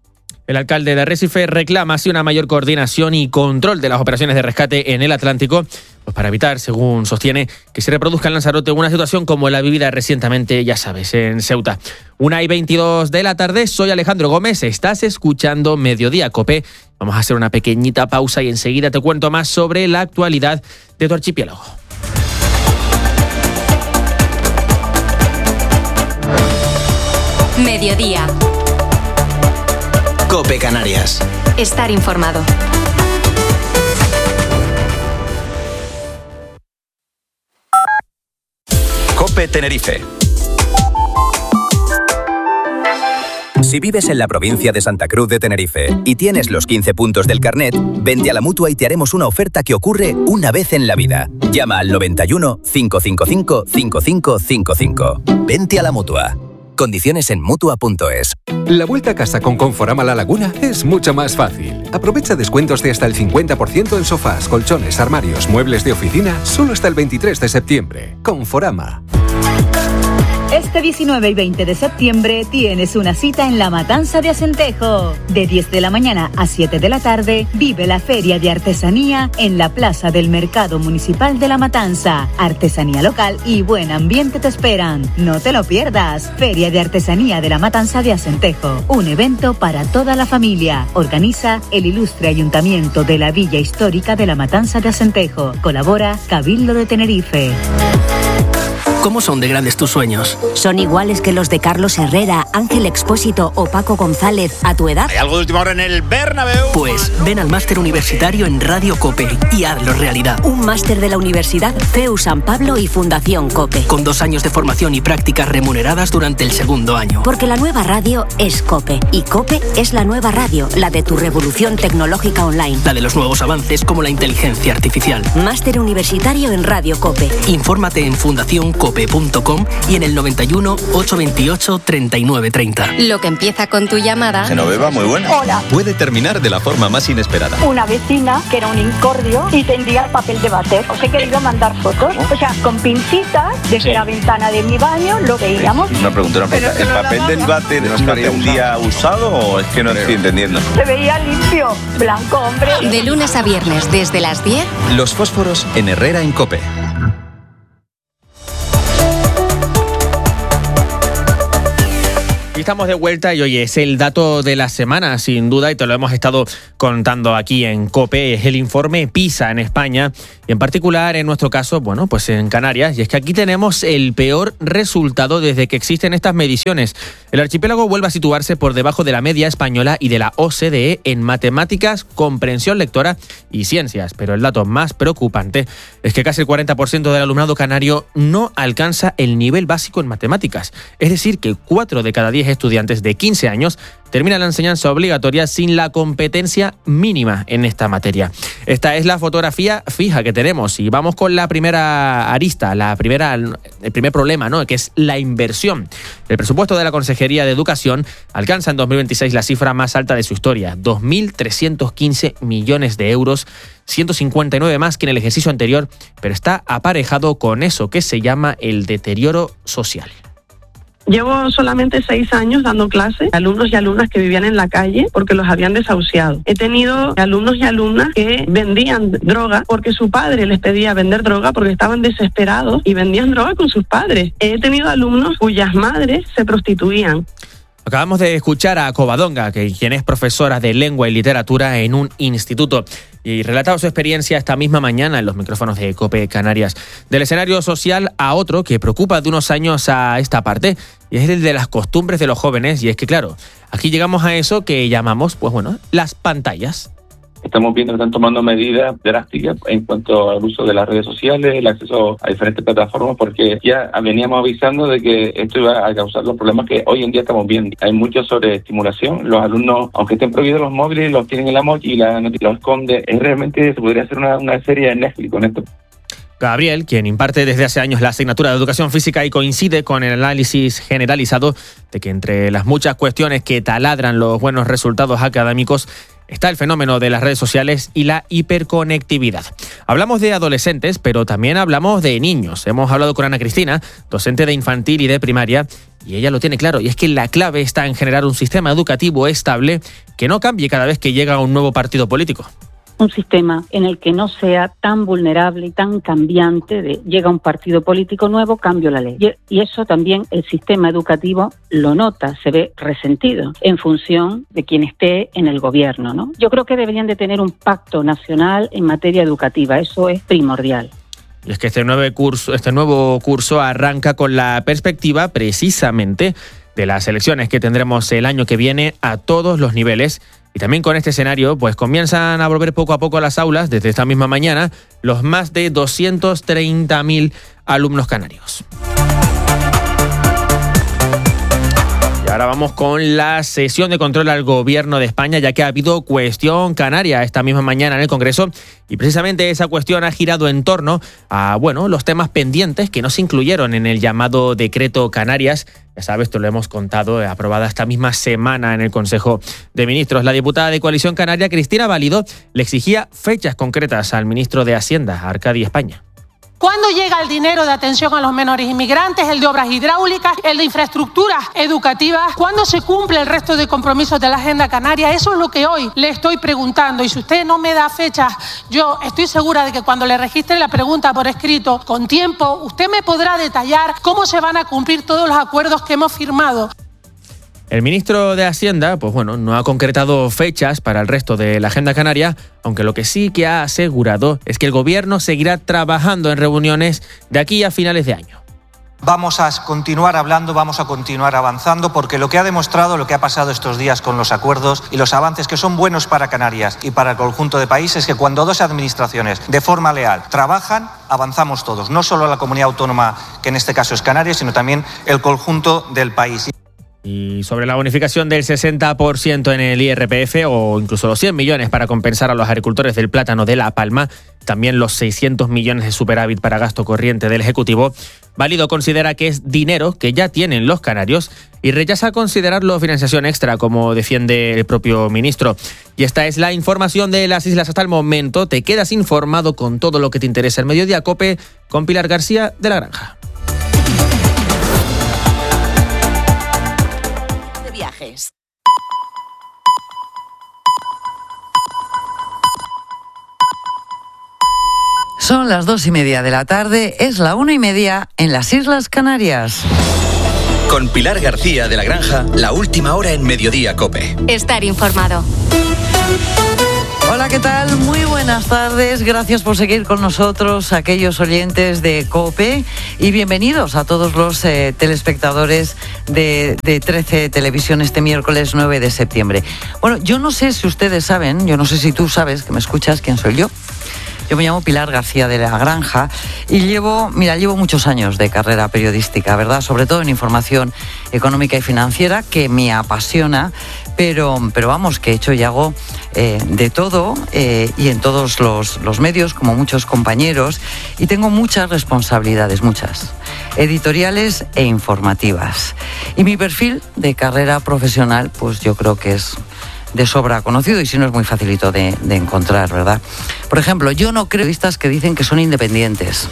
El alcalde de Arrecife reclama así una mayor coordinación y control de las operaciones de rescate en el Atlántico, pues para evitar, según sostiene, que se reproduzca en Lanzarote una situación como la vivida recientemente, ya sabes, en Ceuta. Una y veintidós de la tarde, soy Alejandro Gómez, estás escuchando Mediodía COPE. Vamos a hacer una pequeñita pausa y enseguida te cuento más sobre la actualidad de tu archipiélago. Mediodía. COPE Canarias. Estar informado. COPE Tenerife. Si vives en la provincia de Santa Cruz de Tenerife y tienes los quince puntos del carnet, vente a la Mutua y te haremos una oferta que ocurre una vez en la vida. Llama al noventa y uno, cinco cinco cinco, cinco cinco cinco cinco. Vente a la Mutua. Condiciones en Mutua punto es. La vuelta a casa con Conforama La Laguna es mucho más fácil. Aprovecha descuentos de hasta el cincuenta por ciento en sofás, colchones, armarios, muebles de oficina, solo hasta el veintitrés de septiembre. Conforama. Este diecinueve y veinte de septiembre tienes una cita en La Matanza de Acentejo. De diez de la mañana a siete de la tarde, vive la Feria de Artesanía en la Plaza del Mercado Municipal de La Matanza. Artesanía local y buen ambiente te esperan. No te lo pierdas. Feria de Artesanía de La Matanza de Acentejo. Un evento para toda la familia. Organiza el ilustre Ayuntamiento de la Villa Histórica de La Matanza de Acentejo. Colabora Cabildo de Tenerife. ¿Cómo son de grandes tus sueños? ¿Son iguales que los de Carlos Herrera, Ángel Expósito o Paco González a tu edad? ¿Hay algo de última hora en el Bernabéu? Pues ven al máster universitario en Radio COPE y hazlo realidad. Un máster de la Universidad C E U San Pablo y Fundación COPE. Con dos años de formación y prácticas remuneradas durante el segundo año. Porque la nueva radio es COPE. Y COPE es la nueva radio, la de tu revolución tecnológica online. La de los nuevos avances como la inteligencia artificial. Máster universitario en Radio COPE. Infórmate en fundación cope punto com y en el noventa y uno, ochocientos veintiocho, treinta y nueve treinta. Lo que empieza con tu llamada. Genoveva, muy buena. Hola. Puede terminar de la forma más inesperada. Una vecina que era un incordio y tendía el papel de váter. Os he querido mandar fotos. O sea, con pincitas desde sí. la ventana de mi baño lo veíamos. Una pregunta, una pregunta. ¿El papel del váter estaría un día usado o es que no estoy entendiendo? Se veía limpio, blanco, hombre. De lunes a viernes desde las diez. Los fósforos en Herrera en COPE. Y estamos de vuelta y oye, es el dato de la semana, sin duda, y te lo hemos estado contando aquí en COPE, es el informe PISA en España, y en particular en nuestro caso, bueno, pues en Canarias, y es que aquí tenemos el peor resultado desde que existen estas mediciones. El archipiélago vuelve a situarse por debajo de la media española y de la O C D E en matemáticas, comprensión lectora y ciencias, pero el dato más preocupante es que casi el cuarenta por ciento del alumnado canario no alcanza el nivel básico en matemáticas, es decir, que cuatro de cada diez estudiantes de quince años terminan la enseñanza obligatoria sin la competencia mínima en esta materia. Esta es la fotografía fija que tenemos y vamos con la primera arista, la primera, el primer problema, ¿no?, que es la inversión. El presupuesto de la Consejería de Educación alcanza en dos mil veintiséis la cifra más alta de su historia, dos mil trescientos quince millones de euros, ciento cincuenta y nueve más que en el ejercicio anterior, pero está aparejado con eso que se llama el deterioro social. Llevo solamente seis años dando clases a alumnos y alumnas que vivían en la calle porque los habían desahuciado. He tenido alumnos y alumnas que vendían droga porque su padre les pedía vender droga porque estaban desesperados y vendían droga con sus padres. He tenido alumnos cuyas madres se prostituían. Acabamos de escuchar a Covadonga, que, quien es profesora de lengua y literatura en un instituto, y relataba su experiencia esta misma mañana en los micrófonos de COPE Canarias. Del escenario social a otro que preocupa de unos años a esta parte, y es el de las costumbres de los jóvenes, y es que claro, aquí llegamos a eso que llamamos, pues bueno, las pantallas. Estamos viendo que están tomando medidas drásticas en cuanto al uso de las redes sociales, el acceso a diferentes plataformas, porque ya veníamos avisando de que esto iba a causar los problemas que hoy en día estamos viendo. Hay mucha sobreestimulación. Los alumnos, aunque estén prohibidos los móviles, los tienen en la mochila, los esconden. Es realmente, se podría hacer una, una serie de Netflix con esto. Gabriel, quien imparte desde hace años la asignatura de Educación Física y coincide con el análisis generalizado de que entre las muchas cuestiones que taladran los buenos resultados académicos está el fenómeno de las redes sociales y la hiperconectividad. Hablamos de adolescentes, pero también hablamos de niños. Hemos hablado con Ana Cristina, docente de infantil y de primaria, y ella lo tiene claro, y es que la clave está en generar un sistema educativo estable que no cambie cada vez que llega un nuevo partido político. Un sistema en el que no sea tan vulnerable y tan cambiante de llega un partido político nuevo, cambio la ley. Y eso también el sistema educativo lo nota, se ve resentido en función de quien esté en el gobierno, ¿no? Yo creo que deberían de tener un pacto nacional en materia educativa, eso es primordial. Y es que este nuevo curso, este nuevo curso arranca con la perspectiva precisamente de las elecciones que tendremos el año que viene a todos los niveles. Y también con este escenario, pues comienzan a volver poco a poco a las aulas, desde esta misma mañana, los más de doscientos treinta mil alumnos canarios. Y ahora vamos con la sesión de control al Gobierno de España, ya que ha habido cuestión canaria esta misma mañana en el Congreso, y precisamente esa cuestión ha girado en torno a, bueno, los temas pendientes que no se incluyeron en el llamado Decreto Canarias. Ya sabes, te lo hemos contado, aprobada esta misma semana en el Consejo de Ministros. La diputada de Coalición Canaria, Cristina Valido, le exigía fechas concretas al ministro de Hacienda, Arcadi España. ¿Cuándo llega el dinero de atención a los menores inmigrantes, el de obras hidráulicas, el de infraestructuras educativas? ¿Cuándo se cumple el resto de compromisos de la Agenda Canaria? Eso es lo que hoy le estoy preguntando. Y si usted no me da fechas, yo estoy segura de que cuando le registre la pregunta por escrito, con tiempo, usted me podrá detallar cómo se van a cumplir todos los acuerdos que hemos firmado. El ministro de Hacienda, pues bueno, no ha concretado fechas para el resto de la Agenda Canaria, aunque lo que sí que ha asegurado es que el Gobierno seguirá trabajando en reuniones de aquí a finales de año. Vamos a continuar hablando, vamos a continuar avanzando, porque lo que ha demostrado, lo que ha pasado estos días con los acuerdos y los avances que son buenos para Canarias y para el conjunto de país, es que cuando dos administraciones de forma leal trabajan, avanzamos todos, no solo la comunidad autónoma, que en este caso es Canarias, sino también el conjunto del país. Y sobre la bonificación del sesenta por ciento en el I R P F o incluso los cien millones para compensar a los agricultores del plátano de La Palma, también los seiscientos millones de superávit para gasto corriente del Ejecutivo, Válido considera que es dinero que ya tienen los canarios y rechaza considerarlo financiación extra, como defiende el propio ministro. Y esta es la información de las islas hasta el momento. Te quedas informado con todo lo que te interesa el Mediodía COPE con Pilar García de La Granja. Viajes. Son las dos y media de la tarde, es la una y media en las Islas Canarias. Con Pilar García de La Granja, la última hora en Mediodía COPE. Estar informado. Hola, ¿qué tal? Muy buenas tardes. Gracias por seguir con nosotros, aquellos oyentes de COPE, y bienvenidos a todos los eh, telespectadores de, de trece Televisión este miércoles nueve de septiembre. Bueno, yo no sé si ustedes saben, yo no sé si tú sabes, que me escuchas, quién soy yo. Yo me llamo Pilar García de La Granja y llevo, mira, llevo muchos años de carrera periodística, ¿verdad? Sobre todo en información económica y financiera, que me apasiona, pero, pero vamos, que he hecho y hago eh, de todo eh, y en todos los, los medios, como muchos compañeros, y tengo muchas responsabilidades, muchas, editoriales e informativas. Y mi perfil de carrera profesional, pues yo creo que es de sobra conocido, y si no es muy facilito de, de encontrar, ¿verdad? Por ejemplo, yo no creo en periodistas que dicen que son independientes.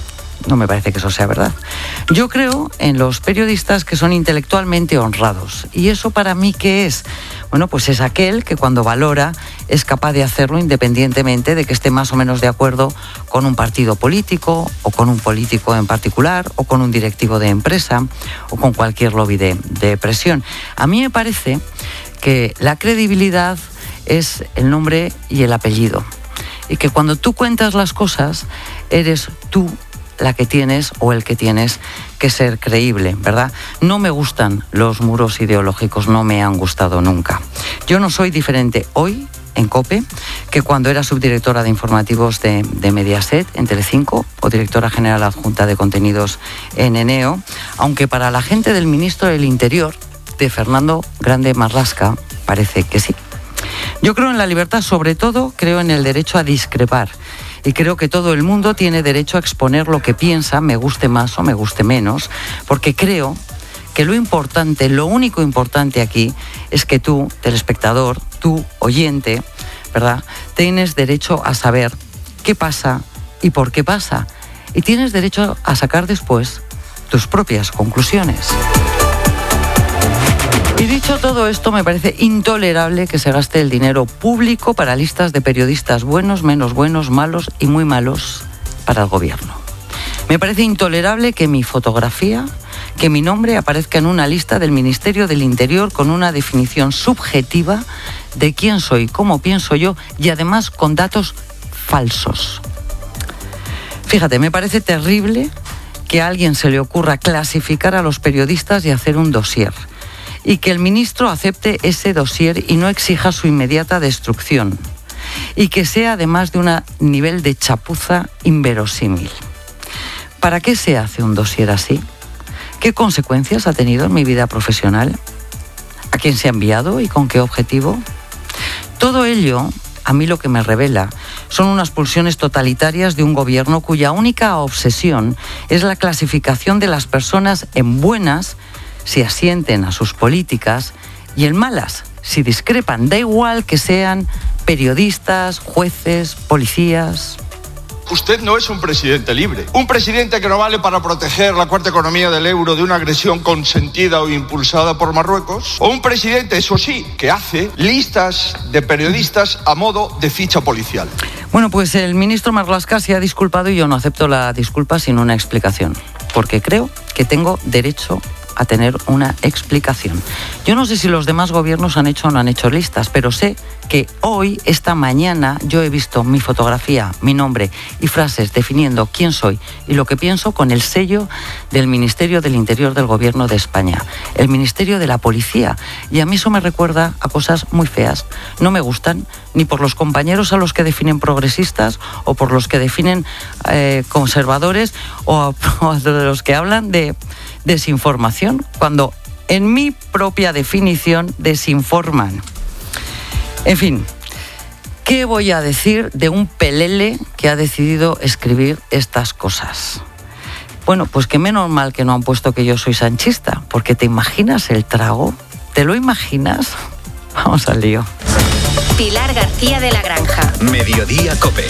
No me parece que eso sea verdad. Yo creo en los periodistas que son intelectualmente honrados. ¿Y eso para mí qué es? Bueno, pues es aquel que cuando valora es capaz de hacerlo independientemente de que esté más o menos de acuerdo con un partido político, o con un político en particular, o con un directivo de empresa, o con cualquier lobby de, de presión. A mí me parece que la credibilidad es el nombre y el apellido, y que cuando tú cuentas las cosas eres tú la que tienes o el que tienes que ser creíble, ¿verdad? No me gustan los muros ideológicos, no me han gustado nunca. Yo no soy diferente hoy en COPE que cuando era subdirectora de informativos de, de Mediaset en Telecinco, o directora general adjunta de contenidos en Eneo, aunque para la gente del ministro del Interior, de Fernando Grande Marlaska, parece que sí. Yo creo en la libertad, sobre todo creo en el derecho a discrepar, y creo que todo el mundo tiene derecho a exponer lo que piensa, me guste más o me guste menos, porque creo que lo importante, lo único importante aquí es que tú, telespectador, tú, oyente, ¿verdad?, tienes derecho a saber qué pasa y por qué pasa, y tienes derecho a sacar después tus propias conclusiones. Y dicho todo esto, me parece intolerable que se gaste el dinero público para listas de periodistas buenos, menos buenos, malos y muy malos para el gobierno. Me parece intolerable que mi fotografía, que mi nombre aparezca en una lista del Ministerio del Interior con una definición subjetiva de quién soy, cómo pienso yo, y además con datos falsos. Fíjate, me parece terrible que a alguien se le ocurra clasificar a los periodistas y hacer un dossier, y que el ministro acepte ese dossier y no exija su inmediata destrucción, y que sea además de un nivel de chapuza inverosímil. ¿Para qué se hace un dossier así? ¿Qué consecuencias ha tenido en mi vida profesional? ¿A quién se ha enviado y con qué objetivo? Todo ello, a mí lo que me revela son unas pulsiones totalitarias de un gobierno cuya única obsesión es la clasificación de las personas en buenas si asienten a sus políticas, y en malas si discrepan. Da igual que sean periodistas, jueces, policías. Usted no es un presidente libre. Un presidente que no vale para proteger la cuarta economía del euro de una agresión consentida o impulsada por Marruecos. O un presidente, eso sí, que hace listas de periodistas a modo de ficha policial. Bueno, pues el ministro Marlaska se ha disculpado y yo no acepto la disculpa sin una explicación, porque creo que tengo derecho a tener una explicación. Yo no sé si los demás gobiernos han hecho o no han hecho listas, pero sé que hoy, esta mañana, yo he visto mi fotografía, mi nombre y frases definiendo quién soy y lo que pienso con el sello del Ministerio del Interior del Gobierno de España, el Ministerio de la Policía. Y a mí eso me recuerda a cosas muy feas. No me gustan ni por los compañeros a los que definen progresistas o por los que definen eh, conservadores o, o de los que hablan de desinformación, cuando en mi propia definición desinforman. En fin, ¿qué voy a decir de un pelele que ha decidido escribir estas cosas? Bueno, pues que menos mal que no han puesto que yo soy sanchista, porque ¿te imaginas el trago? ¿Te lo imaginas? Vamos al lío. Pilar García de la Granja. Mediodía COPE.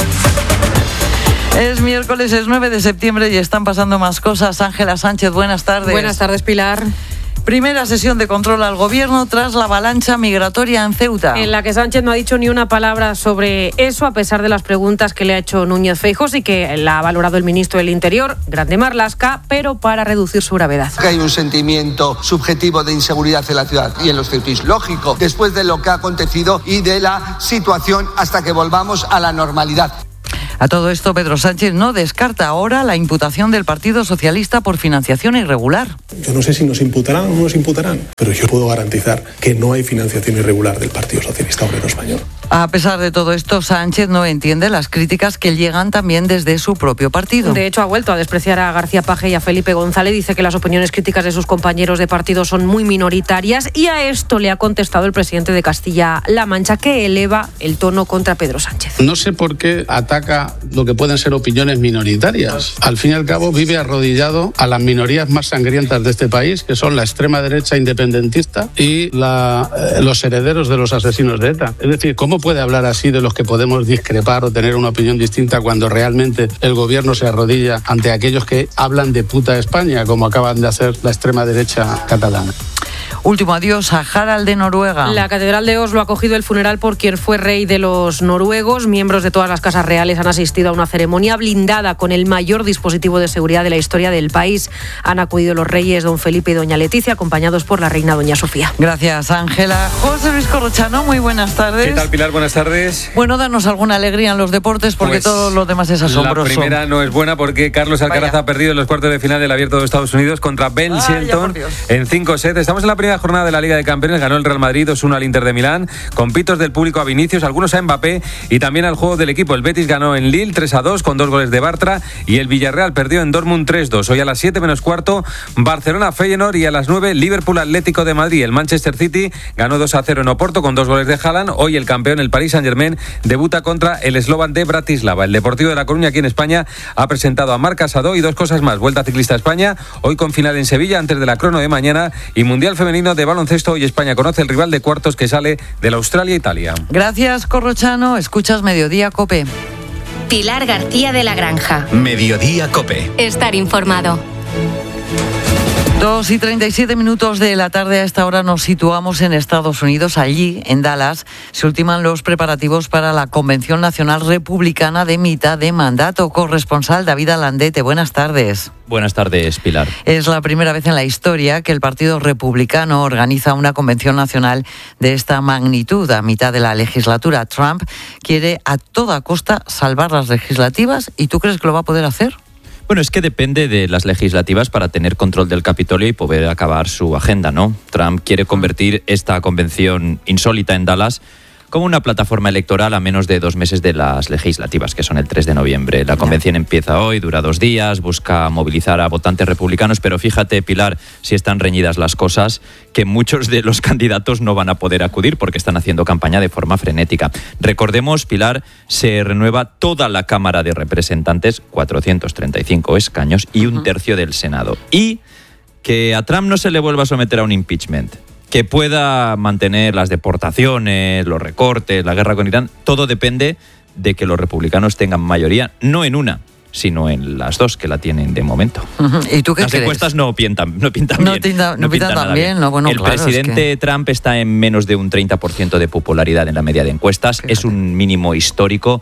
Es miércoles, es nueve de septiembre y están pasando más cosas. Ángela Sánchez, buenas tardes. Buenas tardes, Pilar. Primera sesión de control al gobierno tras la avalancha migratoria en Ceuta. En la que Sánchez no ha dicho ni una palabra sobre eso, a pesar de las preguntas que le ha hecho Núñez Feijóo y que la ha valorado el ministro del Interior, Grande Marlaska, pero para reducir su gravedad. Que hay un sentimiento subjetivo de inseguridad en la ciudad y en los ceutíes. Lógico, después de lo que ha acontecido y de la situación hasta que volvamos a la normalidad. A todo esto, Pedro Sánchez no descarta ahora la imputación del Partido Socialista por financiación irregular. Yo no sé si nos imputarán o no nos imputarán, pero yo puedo garantizar que no hay financiación irregular del Partido Socialista Obrero Español. A pesar de todo esto, Sánchez no entiende las críticas que llegan también desde su propio partido. De hecho, ha vuelto a despreciar a García Paje y a Felipe González. Dice que las opiniones críticas de sus compañeros de partido son muy minoritarias y a esto le ha contestado el presidente de Castilla-La Mancha, que eleva el tono contra Pedro Sánchez. No sé por qué ataca lo que pueden ser opiniones minoritarias. Al fin y al cabo, vive arrodillado a las minorías más sangrientas de este país, que son la extrema derecha independentista y la, eh, los herederos de los asesinos de ETA. Es decir, ¿cómo puede hablar así de los que podemos discrepar o tener una opinión distinta cuando realmente el gobierno se arrodilla ante aquellos que hablan de puta España, como acaban de hacer la extrema derecha catalana? Último adiós a Harald de Noruega. La Catedral de Oslo ha acogido el funeral por quien fue rey de los noruegos. Miembros de todas las casas reales han asistido a una ceremonia blindada con el mayor dispositivo de seguridad de la historia del país. Han acudido los reyes don Felipe y doña Leticia, acompañados por la reina doña Sofía. Gracias, Ángela. José Luis Corrochano, muy buenas tardes. ¿Qué tal, Pilar? Buenas tardes. Bueno, danos alguna alegría en los deportes porque pues todo lo demás es asombroso. La primera no es buena porque Carlos Alcaraz Vaya. ha perdido en los cuartos de final del Abierto de Estados Unidos contra Ben Vaya, Shelton en cinco sets. Estamos en la primera jornada de la Liga de Campeones. Ganó el Real Madrid dos uno al Inter de Milán, con pitos del público a Vinicius, algunos a Mbappé y también al juego del equipo. El Betis ganó en Lille tres a dos con dos goles de Bartra y el Villarreal perdió en Dortmund tres dos. Hoy a las siete menos cuarto Barcelona Feyenoord y a las nueve Liverpool Atlético de Madrid. El Manchester City ganó dos a cero en Oporto con dos goles de Haaland. Hoy el campeón, el Paris Saint-Germain, debuta contra el Slovan de Bratislava. El Deportivo de La Coruña aquí en España ha presentado a Marc Casado y dos cosas más. Vuelta Ciclista a España, hoy con final en Sevilla antes de la crono de mañana, y Mundial Femenino de Baloncesto. Hoy España conoce el rival de cuartos que sale de la Australia-Italia. Gracias, Corrochano. Escuchas Mediodía COPE. Pilar García de la Granja. Mediodía COPE. Estar informado. Dos y treinta y siete minutos de la tarde. A esta hora nos situamos en Estados Unidos. Allí, en Dallas, se ultiman los preparativos para la Convención Nacional Republicana de mitad de mandato. Corresponsal David Alandete, buenas tardes. Buenas tardes, Pilar. Es la primera vez en la historia que el Partido Republicano organiza una convención nacional de esta magnitud a mitad de la legislatura. Trump quiere a toda costa salvar las legislativas. ¿Y tú crees que lo va a poder hacer? Bueno, es que depende de las legislativas para tener control del Capitolio y poder acabar su agenda, ¿no? Trump quiere convertir esta convención insólita en Dallas como una plataforma electoral a menos de dos meses de las legislativas, que son el tres de noviembre. La convención empieza hoy, dura dos días, busca movilizar a votantes republicanos, pero fíjate, Pilar, si están reñidas las cosas, que muchos de los candidatos no van a poder acudir porque están haciendo campaña de forma frenética. Recordemos, Pilar, se renueva toda la Cámara de Representantes, cuatrocientos treinta y cinco escaños y un tercio del Senado. Y que a Trump no se le vuelva a someter a un impeachment, que pueda mantener las deportaciones, los recortes, la guerra con Irán, todo depende de que los republicanos tengan mayoría, no en una, sino en las dos que la tienen de momento. ¿Y tú qué Las crees? encuestas no pintan, no pintan no bien. Tinta, no, no pintan tan bien. bien. No, bueno, el claro, presidente es que... Trump está en menos de un treinta por ciento de popularidad en la media de encuestas. Fíjate. Es un mínimo histórico.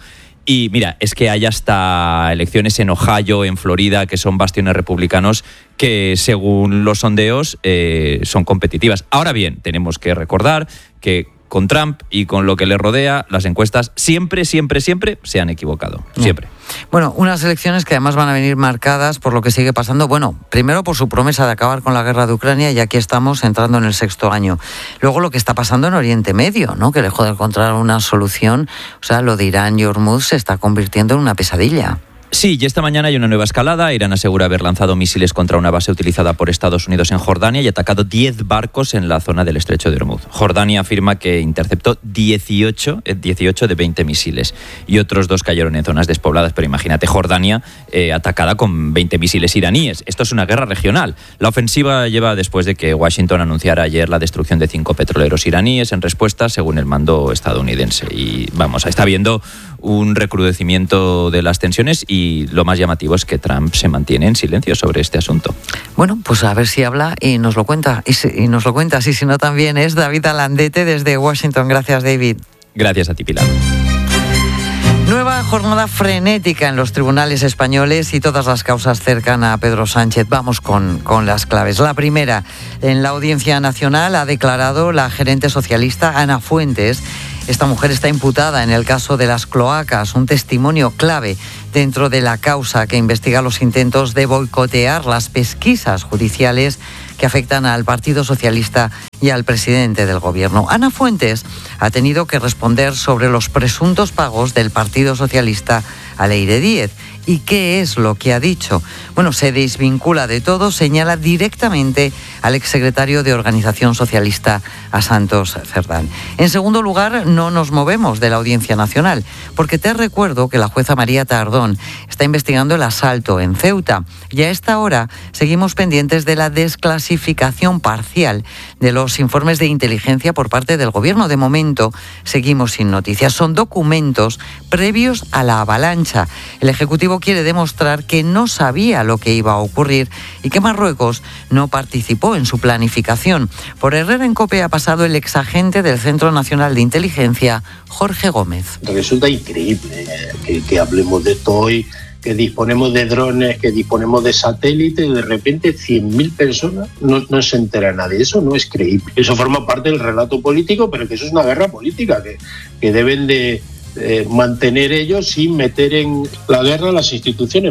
Y mira, es que hay hasta elecciones en Ohio, en Florida, que son bastiones republicanos que según los sondeos eh, son competitivas. Ahora bien, tenemos que recordar que con Trump y con lo que le rodea, las encuestas siempre, siempre, siempre se han equivocado. Siempre. Bueno, unas elecciones que además van a venir marcadas por lo que sigue pasando. Bueno, primero por su promesa de acabar con la guerra de Ucrania, y aquí estamos entrando en el sexto año. Luego lo que está pasando en Oriente Medio, ¿no? Que lejos de encontrar una solución, o sea, lo de Irán y Hormuz se está convirtiendo en una pesadilla. Sí, y esta mañana hay una nueva escalada. Irán asegura haber lanzado misiles contra una base utilizada por Estados Unidos en Jordania y atacado diez barcos en la zona del estrecho de Hormuz. Jordania afirma que interceptó dieciocho, dieciocho de veinte misiles y otros dos cayeron en zonas despobladas. Pero imagínate, Jordania eh, atacada con veinte misiles iraníes. Esto es una guerra regional. La ofensiva lleva después de que Washington anunciara ayer la destrucción de cinco petroleros iraníes en respuesta, según el mando estadounidense. Y vamos, está habiendo un recrudecimiento de las tensiones y lo más llamativo es que Trump se mantiene en silencio sobre este asunto. Bueno, pues a ver si habla y nos lo cuenta. Y, si, y nos lo cuenta, si, si no también es David Alandete desde Washington. Gracias, David. Gracias a ti, Pilar. Nueva jornada frenética en los tribunales españoles y todas las causas cercan a Pedro Sánchez. Vamos con, con las claves. La primera, en la Audiencia Nacional ha declarado la gerente socialista Ana Fuentes. Esta mujer está imputada en el caso de las cloacas, un testimonio clave dentro de la causa que investiga los intentos de boicotear las pesquisas judiciales que afectan al Partido Socialista y al presidente del Gobierno. Ana Fuentes ha tenido que responder sobre los presuntos pagos del Partido Socialista a Leire Díez. ¿Y qué es lo que ha dicho? Bueno, se desvincula de todo, señala directamente al exsecretario de Organización Socialista, a Santos Cerdán. En segundo lugar, no nos movemos de la Audiencia Nacional, porque te recuerdo que la jueza María Tardón está investigando el asalto en Ceuta y a esta hora seguimos pendientes de la desclasificación parcial de los informes de inteligencia por parte del Gobierno. De momento, seguimos sin noticias. Son documentos previos a la avalancha. El Ejecutivo quiere demostrar que no sabía lo que iba a ocurrir y que Marruecos no participó en su planificación. Por Herrera en COPE ha pasado el exagente del Centro Nacional de Inteligencia, Jorge Gómez. Resulta increíble que, que hablemos de esto hoy, que disponemos de drones, que disponemos de satélites, y de repente cien mil personas no, no se entera nadie. Eso no es creíble. Eso forma parte del relato político, pero que eso es una guerra política, que, que deben de eh, mantener ellos sin meter en la guerra a las instituciones.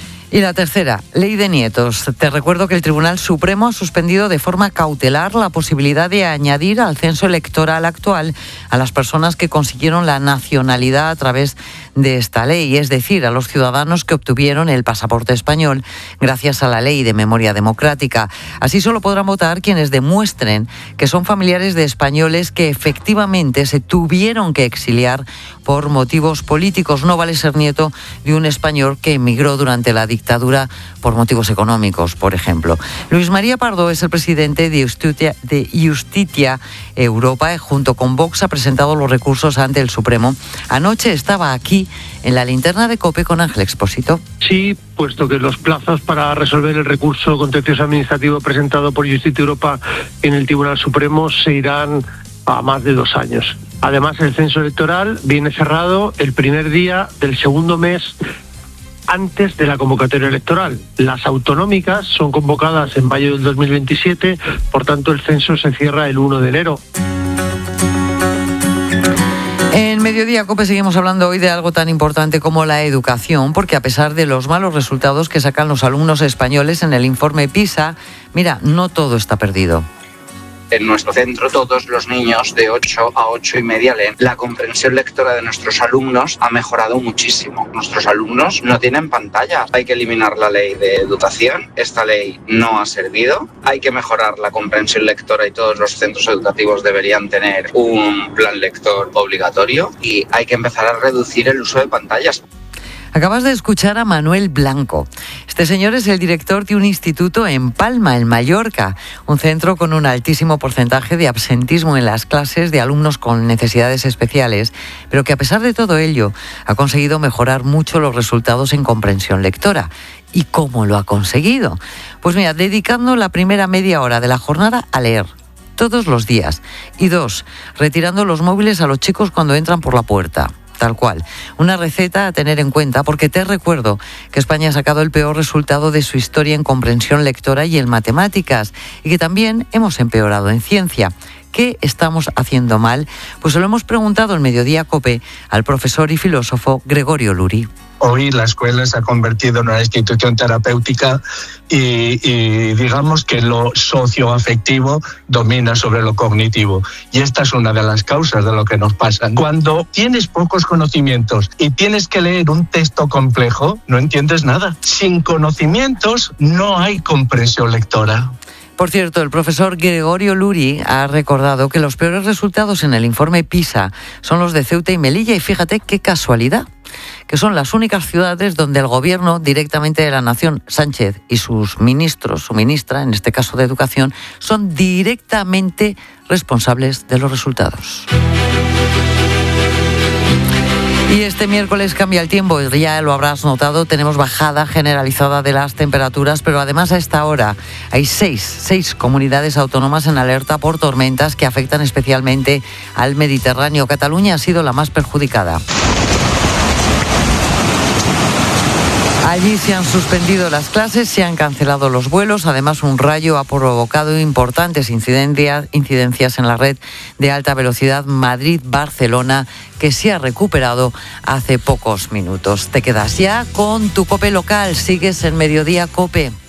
Y la tercera, ley de nietos. Te recuerdo que el Tribunal Supremo ha suspendido de forma cautelar la posibilidad de añadir al censo electoral actual a las personas que consiguieron la nacionalidad a través de esta ley, es decir, a los ciudadanos que obtuvieron el pasaporte español gracias a la Ley de Memoria Democrática. Así solo podrán votar quienes demuestren que son familiares de españoles que efectivamente se tuvieron que exiliar por motivos políticos. No vale ser nieto de un español que emigró durante la dictadura por motivos económicos, por ejemplo. Luis María Pardo es el presidente de Justitia, de Justitia Europa. Junto con Vox ha presentado los recursos ante el Supremo. Anoche estaba aquí en la linterna de COPE con Ángel Expósito. Sí, puesto que los plazos para resolver el recurso contencioso administrativo presentado por Justitia Europa en el Tribunal Supremo se irán a más de dos años. Además, el censo electoral viene cerrado el primer día del segundo mes antes de la convocatoria electoral. Las autonómicas son convocadas en mayo del dos mil veintisiete, por tanto el censo se cierra el primero de enero. En Mediodía COPE seguimos hablando hoy de algo tan importante como la educación, porque a pesar de los malos resultados que sacan los alumnos españoles en el informe PISA, mira, no todo está perdido. En nuestro centro todos los niños de ocho a ocho y media leen. La comprensión lectora de nuestros alumnos ha mejorado muchísimo. Nuestros alumnos no tienen pantallas. Hay que eliminar la ley de educación. Esta ley no ha servido. Hay que mejorar la comprensión lectora y todos los centros educativos deberían tener un plan lector obligatorio y hay que empezar a reducir el uso de pantallas. Acabas de escuchar a Manuel Blanco. Este señor es el director de un instituto en Palma, en Mallorca, un centro con un altísimo porcentaje de absentismo en las clases de alumnos con necesidades especiales, pero que a pesar de todo ello ha conseguido mejorar mucho los resultados en comprensión lectora. ¿Y cómo lo ha conseguido? Pues mira, dedicando la primera media hora de la jornada a leer todos los días. Y dos, retirando los móviles a los chicos cuando entran por la puerta. tal cual. Una receta a tener en cuenta porque te recuerdo que España ha sacado el peor resultado de su historia en comprensión lectora y en matemáticas y que también hemos empeorado en ciencia. ¿Qué estamos haciendo mal? Pues se lo hemos preguntado en Mediodía COPE al profesor y filósofo Gregorio Luri. Hoy la escuela se ha convertido en una institución terapéutica y, y digamos que lo socioafectivo domina sobre lo cognitivo. Y esta es una de las causas de lo que nos pasa. Cuando tienes pocos conocimientos y tienes que leer un texto complejo, no entiendes nada. Sin conocimientos no hay comprensión lectora. Por cierto, el profesor Gregorio Luri ha recordado que los peores resultados en el informe PISA son los de Ceuta y Melilla, y fíjate qué casualidad, que son las únicas ciudades donde el gobierno directamente de la nación, Sánchez, y sus ministros, su ministra, en este caso de Educación, son directamente responsables de los resultados. Y este miércoles cambia el tiempo, ya lo habrás notado, tenemos bajada generalizada de las temperaturas, pero además a esta hora hay seis, seis comunidades autónomas en alerta por tormentas que afectan especialmente al Mediterráneo. Cataluña ha sido la más perjudicada. Allí se han suspendido las clases, se han cancelado los vuelos. Además, un rayo ha provocado importantes incidencias, incidencias en la red de alta velocidad Madrid-Barcelona, que se ha recuperado hace pocos minutos. Te quedas ya con tu COPE local. Sigues en Mediodía COPE.